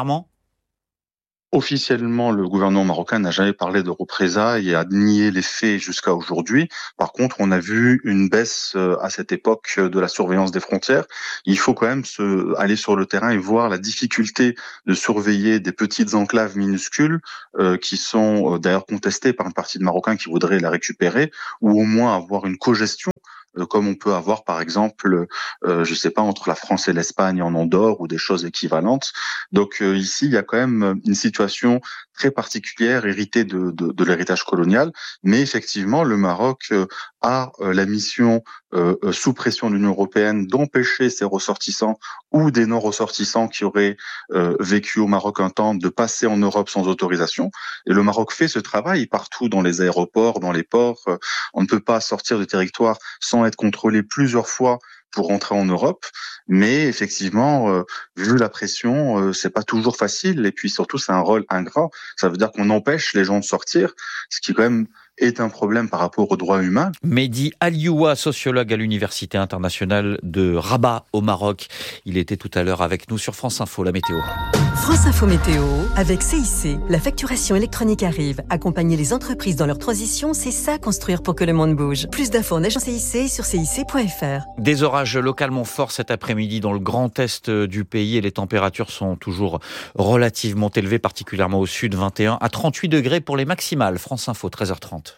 Officiellement, le gouvernement marocain n'a jamais parlé de représailles et a nié les faits jusqu'à aujourd'hui. Par contre, on a vu une baisse à cette époque de la surveillance des frontières. Il faut quand même se, aller sur le terrain et voir la difficulté de surveiller des petites enclaves minuscules euh, qui sont euh, d'ailleurs contestées par une partie de Marocains qui voudraient la récupérer, ou au moins avoir une cogestion, comme on peut avoir par exemple, euh, je sais pas, entre la France et l'Espagne en Andorre ou des choses équivalentes. Donc euh, ici, il y a quand même une situation très particulière héritée de, de, de l'héritage colonial, mais effectivement, le Maroc euh, a euh, la mission, euh, sous pression de l'Union européenne, d'empêcher ses ressortissants ou des non-ressortissants qui auraient euh, vécu au Maroc un temps de passer en Europe sans autorisation. Et le Maroc fait ce travail partout dans les aéroports, dans les ports. On ne peut pas sortir du territoire sans être contrôlé plusieurs fois pour rentrer en Europe, mais effectivement, euh, vu la pression, euh, c'est pas toujours facile, et puis surtout c'est un rôle ingrat. Ça veut dire qu'on empêche les gens de sortir, ce qui quand même est un problème par rapport aux droits humains. Mehdi Alioua, sociologue à l'Université internationale de Rabat au Maroc. Il était tout à l'heure avec nous sur France Info, la météo. France Info Météo, avec C I C. La facturation électronique arrive. Accompagner les entreprises dans leur transition, c'est ça construire pour que le monde bouge. Plus d'infos en agence C I C sur C I C point F R. Des orages localement forts cet après-midi dans le grand est du pays et les températures sont toujours relativement élevées, particulièrement au sud, vingt et un à trente-huit degrés pour les maximales. France Info, treize heures trente.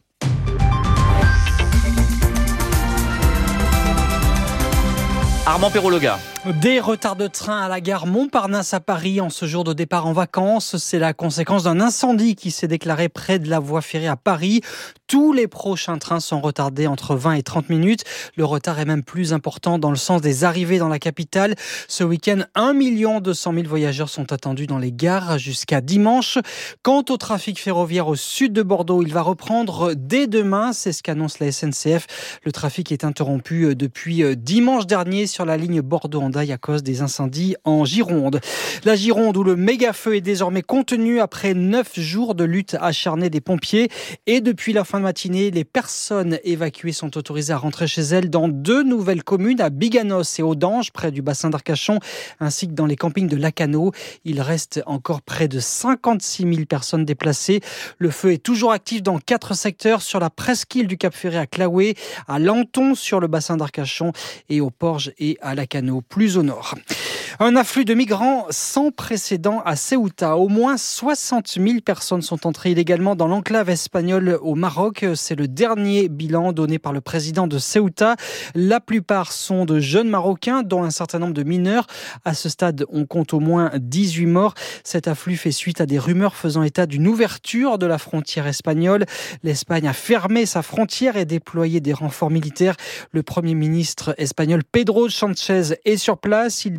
Armand Perrologa. Des retards de train à la gare Montparnasse à Paris en ce jour de départ en vacances. C'est la conséquence d'un incendie qui s'est déclaré près de la voie ferrée à Paris. Tous les prochains trains sont retardés entre vingt et trente minutes. Le retard est même plus important dans le sens des arrivées dans la capitale. Ce week-end, un million deux cent mille voyageurs sont attendus dans les gares jusqu'à dimanche. Quant au trafic ferroviaire au sud de Bordeaux, il va reprendre dès demain. C'est ce qu'annonce la S N C F. Le trafic est interrompu depuis dimanche dernier sur la ligne Bordeaux-Hendaye à cause des incendies en Gironde. La Gironde où le méga-feu est désormais contenu après neuf jours de lutte acharnée des pompiers. Et depuis la fin de matinée, les personnes évacuées sont autorisées à rentrer chez elles dans deux nouvelles communes, à Biganos et Audange, près du bassin d'Arcachon, ainsi que dans les campings de Lacano. Il reste encore près de cinquante-six mille personnes déplacées. Le feu est toujours actif dans quatre secteurs, sur la presqu'île du Cap-Ferré à Claoué, à Lanton sur le bassin d'Arcachon et au Porge et à Lacano, plus au nord. Un afflux de migrants sans précédent à Ceuta. Au moins soixante mille personnes sont entrées illégalement dans l'enclave espagnole au Maroc. C'est le dernier bilan donné par le président de Ceuta. La plupart sont de jeunes Marocains, dont un certain nombre de mineurs. À ce stade, on compte au moins dix-huit morts. Cet afflux fait suite à des rumeurs faisant état d'une ouverture de la frontière espagnole. L'Espagne a fermé sa frontière et déployé des renforts militaires. Le Premier ministre espagnol Pedro Sánchez est sur place. Il dénonce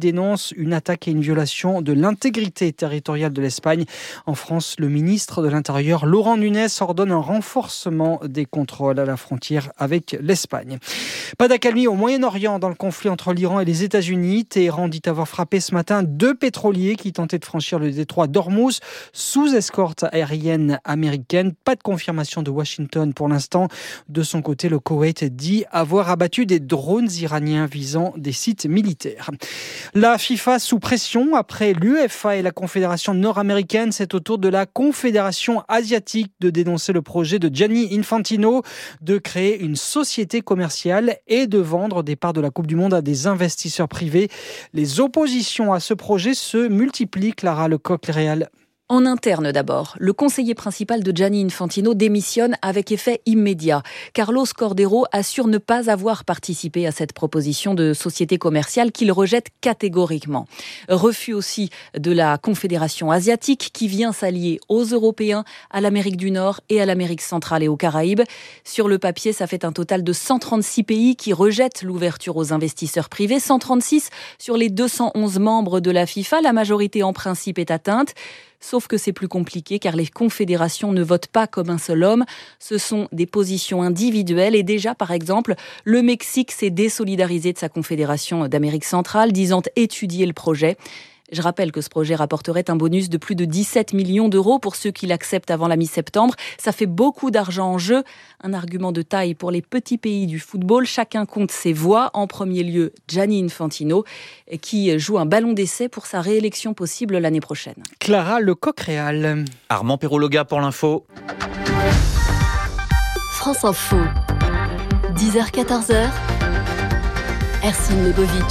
dénonce une attaque et une violation de l'intégrité territoriale de l'Espagne. En France, le ministre de l'Intérieur, Laurent Nunez, ordonne un renforcement des contrôles à la frontière avec l'Espagne. Pas d'accalmie au Moyen-Orient dans le conflit entre l'Iran et les États-Unis. Téhéran dit avoir frappé ce matin deux pétroliers qui tentaient de franchir le détroit d'Ormuz sous escorte aérienne américaine. Pas de confirmation de Washington pour l'instant. De son côté, le Koweït dit avoir abattu des drones iraniens visant des sites militaires. La FIFA sous pression après l'U E F A et la Confédération nord-américaine. C'est au tour de la Confédération asiatique de dénoncer le projet de Gianni Infantino de créer une société commerciale et de vendre des parts de la Coupe du Monde à des investisseurs privés. Les oppositions à ce projet se multiplient. Clara Lecoq-Réal. En interne d'abord, le conseiller principal de Gianni Infantino démissionne avec effet immédiat. Carlos Cordero assure ne pas avoir participé à cette proposition de société commerciale qu'il rejette catégoriquement. Refus aussi de la Confédération asiatique qui vient s'allier aux Européens, à l'Amérique du Nord et à l'Amérique centrale et aux Caraïbes. Sur le papier, ça fait un total de cent trente-six pays qui rejettent l'ouverture aux investisseurs privés, cent trente-six sur les deux cent onze membres de la FIFA. La majorité en principe est atteinte. Sauf que c'est plus compliqué car les confédérations ne votent pas comme un seul homme. Ce sont des positions individuelles et déjà, par exemple, le Mexique s'est désolidarisé de sa confédération d'Amérique centrale, disant étudier le projet. Je rappelle que ce projet rapporterait un bonus de plus de dix-sept millions d'euros pour ceux qui l'acceptent avant la mi-septembre. Ça fait beaucoup d'argent en jeu. Un argument de taille pour les petits pays du football. Chacun compte ses voix. En premier lieu, Gianni Infantino, qui joue un ballon d'essai pour sa réélection possible l'année prochaine. Clara Lecoq-Réal. Armand Perrologa pour l'info. France Info. dix heures quatorze heures. Ercine Lebovic.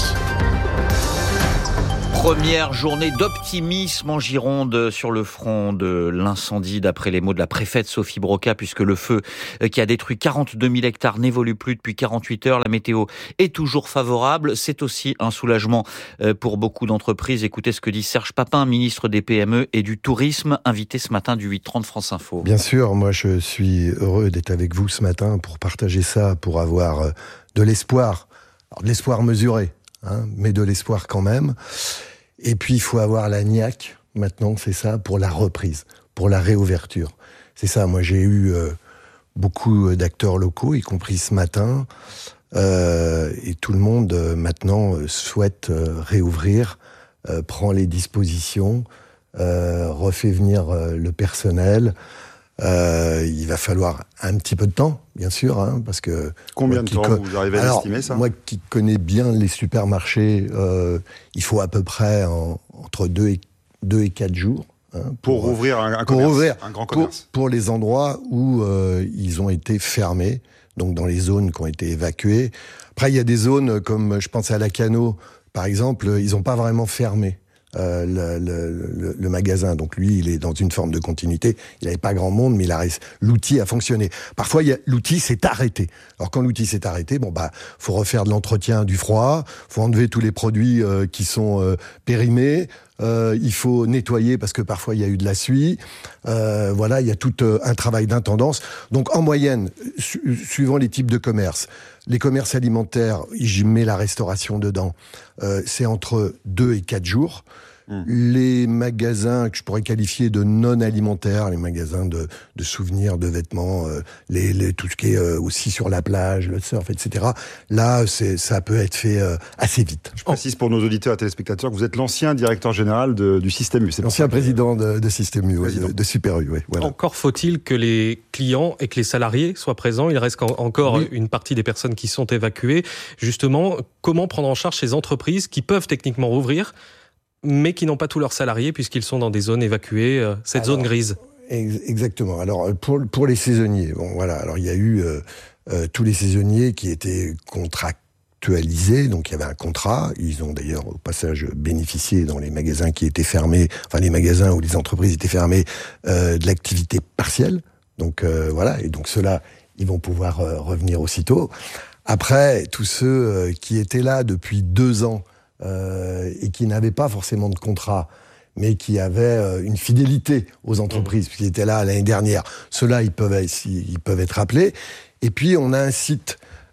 Première journée d'optimisme en Gironde sur le front de l'incendie, d'après les mots de la préfète Sophie Broca, puisque le feu qui a détruit quarante-deux mille hectares n'évolue plus depuis quarante-huit heures. La météo est toujours favorable. C'est aussi un soulagement pour beaucoup d'entreprises. Écoutez ce que dit Serge Papin, ministre des P M E et du Tourisme, invité ce matin du huit trente France Info. Bien sûr, moi je suis heureux d'être avec vous ce matin pour partager ça, pour avoir de l'espoir. Alors, de l'espoir mesuré, hein, mais de l'espoir quand même. Et puis, il faut avoir la niaque, maintenant, c'est ça, pour la reprise, pour la réouverture. C'est ça, moi, j'ai eu euh, beaucoup d'acteurs locaux, y compris ce matin, euh, et tout le monde, euh, maintenant, euh, souhaite euh, réouvrir, euh, prend les dispositions, euh, refait venir euh, le personnel. Euh, il va falloir un petit peu de temps, bien sûr, hein, parce que... Combien de temps co- vous arrivez à Alors, estimer ça ? Moi qui connais bien les supermarchés, euh, il faut à peu près en, entre deux et, deux et quatre jours. Hein, pour, pour rouvrir un, un, pour commerce, ouvrir, un grand commerce. Pour, pour les endroits où euh, ils ont été fermés, donc dans les zones qui ont été évacuées. Après, il y a des zones comme, je pense à Lacano, par exemple, ils n'ont pas vraiment fermé. Euh, le, le, le, le magasin, donc lui, il est dans une forme de continuité. Il n'avait pas grand monde, mais il a, l'outil a fonctionné. Parfois, il y a, l'outil s'est arrêté. Alors quand l'outil s'est arrêté, bon bah, faut refaire de l'entretien du froid, faut enlever tous les produits euh, qui sont euh, périmés. Euh, il faut nettoyer parce que parfois il y a eu de la suie. Euh, voilà, il y a tout euh, un travail d'intendance. Donc en moyenne, su- suivant les types de commerces, les commerces alimentaires, j'y mets la restauration dedans, euh, c'est entre deux et quatre jours. Mmh. Les magasins que je pourrais qualifier de non alimentaires, les magasins de, de souvenirs, de vêtements, euh, les, les, tout ce qui est euh, aussi sur la plage, le surf, et cetera. Là, c'est, ça peut être fait euh, assez vite. Je précise pour nos auditeurs et téléspectateurs que vous êtes l'ancien directeur général de, du Système U. C'est l'ancien président de, de Système U, ouais, de, de Super U. Ouais, voilà. Encore faut-il que les clients et que les salariés soient présents. Il reste encore oui. une partie des personnes qui sont évacuées. Justement, comment prendre en charge ces entreprises qui peuvent techniquement rouvrir, mais qui n'ont pas tous leurs salariés puisqu'ils sont dans des zones évacuées, euh, cette alors, zone grise. Exactement. Alors pour pour les saisonniers, bon voilà. Alors il y a eu euh, euh, tous les saisonniers qui étaient contractualisés, donc il y avait un contrat. Ils ont d'ailleurs au passage bénéficié dans les magasins qui étaient fermés, enfin les magasins où les entreprises étaient fermées, euh, de l'activité partielle. Donc euh, voilà. Et donc ceux-là, ils vont pouvoir euh, revenir aussitôt. Après, tous ceux euh, qui étaient là depuis deux ans. Euh, et qui n'avaient pas forcément de contrat, mais qui avaient euh, une fidélité aux entreprises, mmh. puisqu'ils étaient là l'année dernière. Ceux-là, ils peuvent, être, ils peuvent être appelés. Et puis, on a un site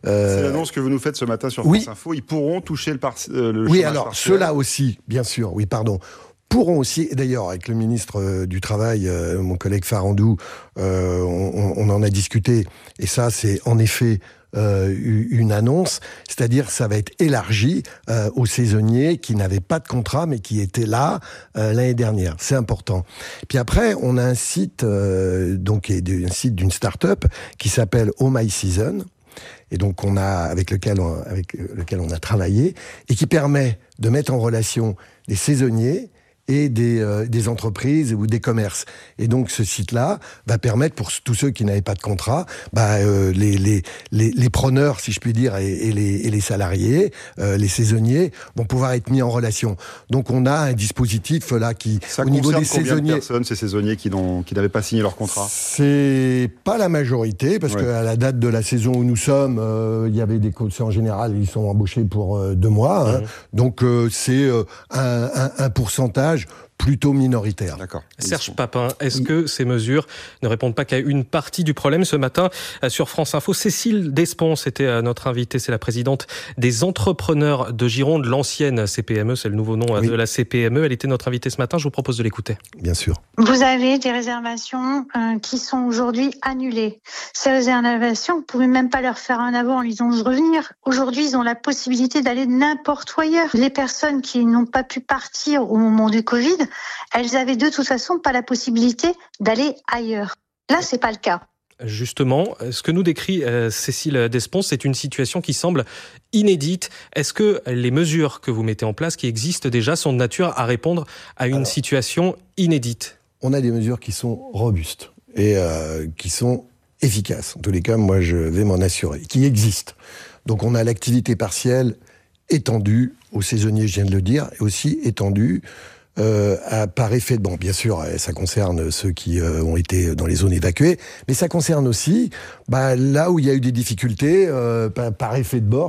Euh, C'est l'annonce que vous nous faites ce matin sur France oui. Info. Ils pourront toucher le, par, euh, le oui, chômage alors partiel. ceux-là aussi, bien sûr. Oui, pardon. Pourront aussi, et d'ailleurs avec le ministre euh, du Travail, euh, mon collègue Farandou, euh, on, on en a discuté, et ça c'est en effet euh, une annonce, c'est-à-dire ça va être élargi euh, aux saisonniers qui n'avaient pas de contrat mais qui étaient là euh, l'année dernière. C'est important. Puis après, on a un site, euh, donc un site d'une start-up qui s'appelle Oh My Season. Et donc on a avec lequel on, avec lequel on a travaillé et qui permet de mettre en relation des saisonniers et des, euh, des entreprises ou des commerces. Et donc ce site-là va permettre pour tous ceux qui n'avaient pas de contrat, bah, euh, les, les, les, les preneurs, si je puis dire, et, et, les, et les salariés, euh, les saisonniers, vont pouvoir être mis en relation. Donc on a un dispositif là qui, Ça au niveau des combien saisonniers, de personnes, ces saisonniers qui n'ont qui n'avaient pas signé leur contrat? C'est pas la majorité, parce ouais. qu'à la date de la saison où nous sommes, euh, il y avait des c'est en général, ils sont embauchés pour euh, deux mois. Hein. Mmh. Donc euh, c'est euh, un, un, un pourcentage plutôt minoritaire. D'accord. Serge Papin, est-ce que ces mesures ne répondent pas qu'à une partie du problème? Ce matin, sur France Info, Cécile Despons était notre invitée, c'est la présidente des entrepreneurs de Gironde, l'ancienne C P M E, c'est le nouveau nom oui. de la C P M E. Elle était notre invitée ce matin, je vous propose de l'écouter. Bien sûr. Vous avez des réservations euh, qui sont aujourd'hui annulées. Ces réservations, vous ne pouvez même pas leur faire un aveu en disant je revenir. Aujourd'hui, ils ont la possibilité d'aller n'importe où ailleurs. Les personnes qui n'ont pas pu partir au moment du Covid, elles avaient de toute façon pas la possibilité d'aller ailleurs. Là, c'est pas le cas. Justement, ce que nous décrit euh, Cécile Despons, c'est une situation qui semble inédite. Est-ce que les mesures que vous mettez en place, qui existent déjà, sont de nature à répondre à une Alors, situation inédite? On a des mesures qui sont robustes et euh, qui sont efficaces. En tous les cas, moi, je vais m'en assurer, qui existent. Donc, on a l'activité partielle étendue aux saisonniers, je viens de le dire, et aussi étendue Euh, à, par effet de... Bon, bien sûr, ça concerne ceux qui euh, ont été dans les zones évacuées, mais ça concerne aussi bah, là où il y a eu des difficultés euh, par, par effet de bord.